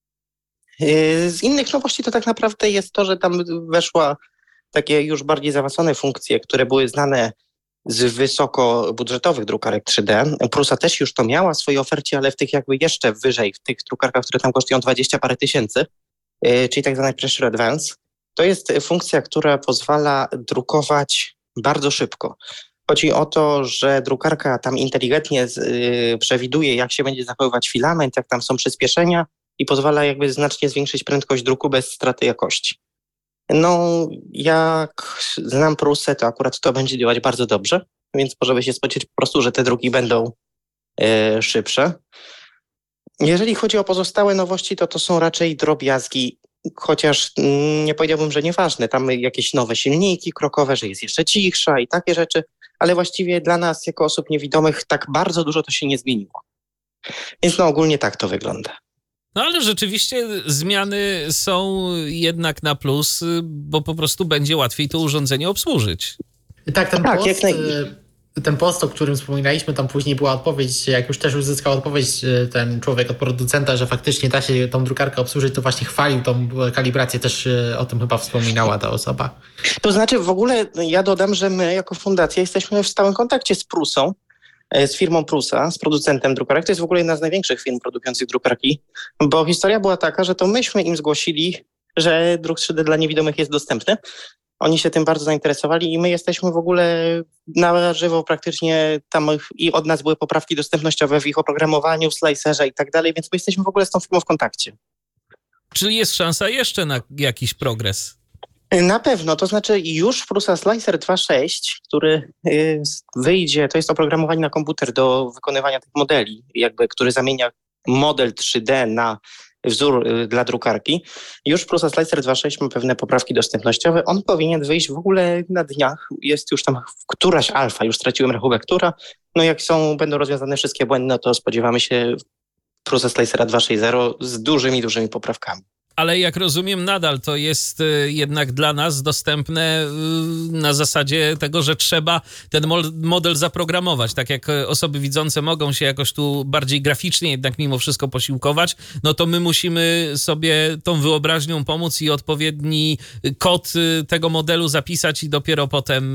Yy, z innych nowości to tak naprawdę jest to, że tam weszła takie już bardziej zaawansowane funkcje, które były znane z wysokobudżetowych drukarek trzy D. Prusa też już to miała w swojej ofercie, ale w tych jakby jeszcze wyżej, w tych drukarkach, które tam kosztują dwadzieścia parę tysięcy, yy, czyli tak zwany Pressure Advance. To jest funkcja, która pozwala drukować bardzo szybko. Chodzi o to, że drukarka tam inteligentnie z, yy, przewiduje, jak się będzie zachowywać filament, jak tam są przyspieszenia i pozwala jakby znacznie zwiększyć prędkość druku bez straty jakości. No, jak znam Prusę, to akurat to będzie działać bardzo dobrze, więc możemy się spodziewać po prostu, że te druki będą yy, szybsze. Jeżeli chodzi o pozostałe nowości, to to są raczej drobiazgi, chociaż mm, nie powiedziałbym, że nieważne. Tam jakieś nowe silniki krokowe, że jest jeszcze cichsza i takie rzeczy, ale właściwie dla nas jako osób niewidomych tak bardzo dużo to się nie zmieniło. Więc no ogólnie tak to wygląda. No ale rzeczywiście zmiany są jednak na plus, bo po prostu będzie łatwiej to urządzenie obsłużyć. Tak, ten Tak, post, jak naj- y, ten post, o którym wspominaliśmy, tam później była odpowiedź, jak już też uzyskał odpowiedź y, ten człowiek od producenta, że faktycznie da się tą drukarkę obsłużyć, to właśnie chwalił tą kalibrację, też y, o tym chyba wspominała ta osoba. To znaczy w ogóle ja dodam, że my jako fundacja jesteśmy w stałym kontakcie z Prusą, e, z firmą Prusa, z producentem drukarek. To jest w ogóle jedna z największych firm produkujących drukarki, bo historia była taka, że to myśmy im zgłosili, że druk trzy D dla niewidomych jest dostępny. Oni się tym bardzo zainteresowali i my jesteśmy w ogóle na żywo praktycznie tam i od nas były poprawki dostępnościowe w ich oprogramowaniu, slicerze i tak dalej, więc my jesteśmy w ogóle z tą firmą w kontakcie. Czyli jest szansa jeszcze na jakiś progres. Na pewno, to znaczy już Prusa Slicer dwa sześć, który y, wyjdzie, to jest oprogramowanie na komputer do wykonywania tych modeli, jakby, który zamienia model trzy D na wzór y, dla drukarki. Już Prusa Slicer dwa sześć ma pewne poprawki dostępnościowe. On powinien wyjść w ogóle na dniach. Jest już tam któraś alfa, już straciłem rachubę, która. No jak są, będą rozwiązane wszystkie błędy, no to spodziewamy się Prusa Slicera dwa sześć zero z dużymi, dużymi poprawkami. Ale jak rozumiem, nadal to jest y, jednak dla nas dostępne y, na zasadzie tego, że trzeba ten mo- model zaprogramować. Tak jak y, osoby widzące mogą się jakoś tu bardziej graficznie jednak mimo wszystko posiłkować, no to my musimy sobie tą wyobraźnią pomóc i odpowiedni kod y, tego modelu zapisać i dopiero potem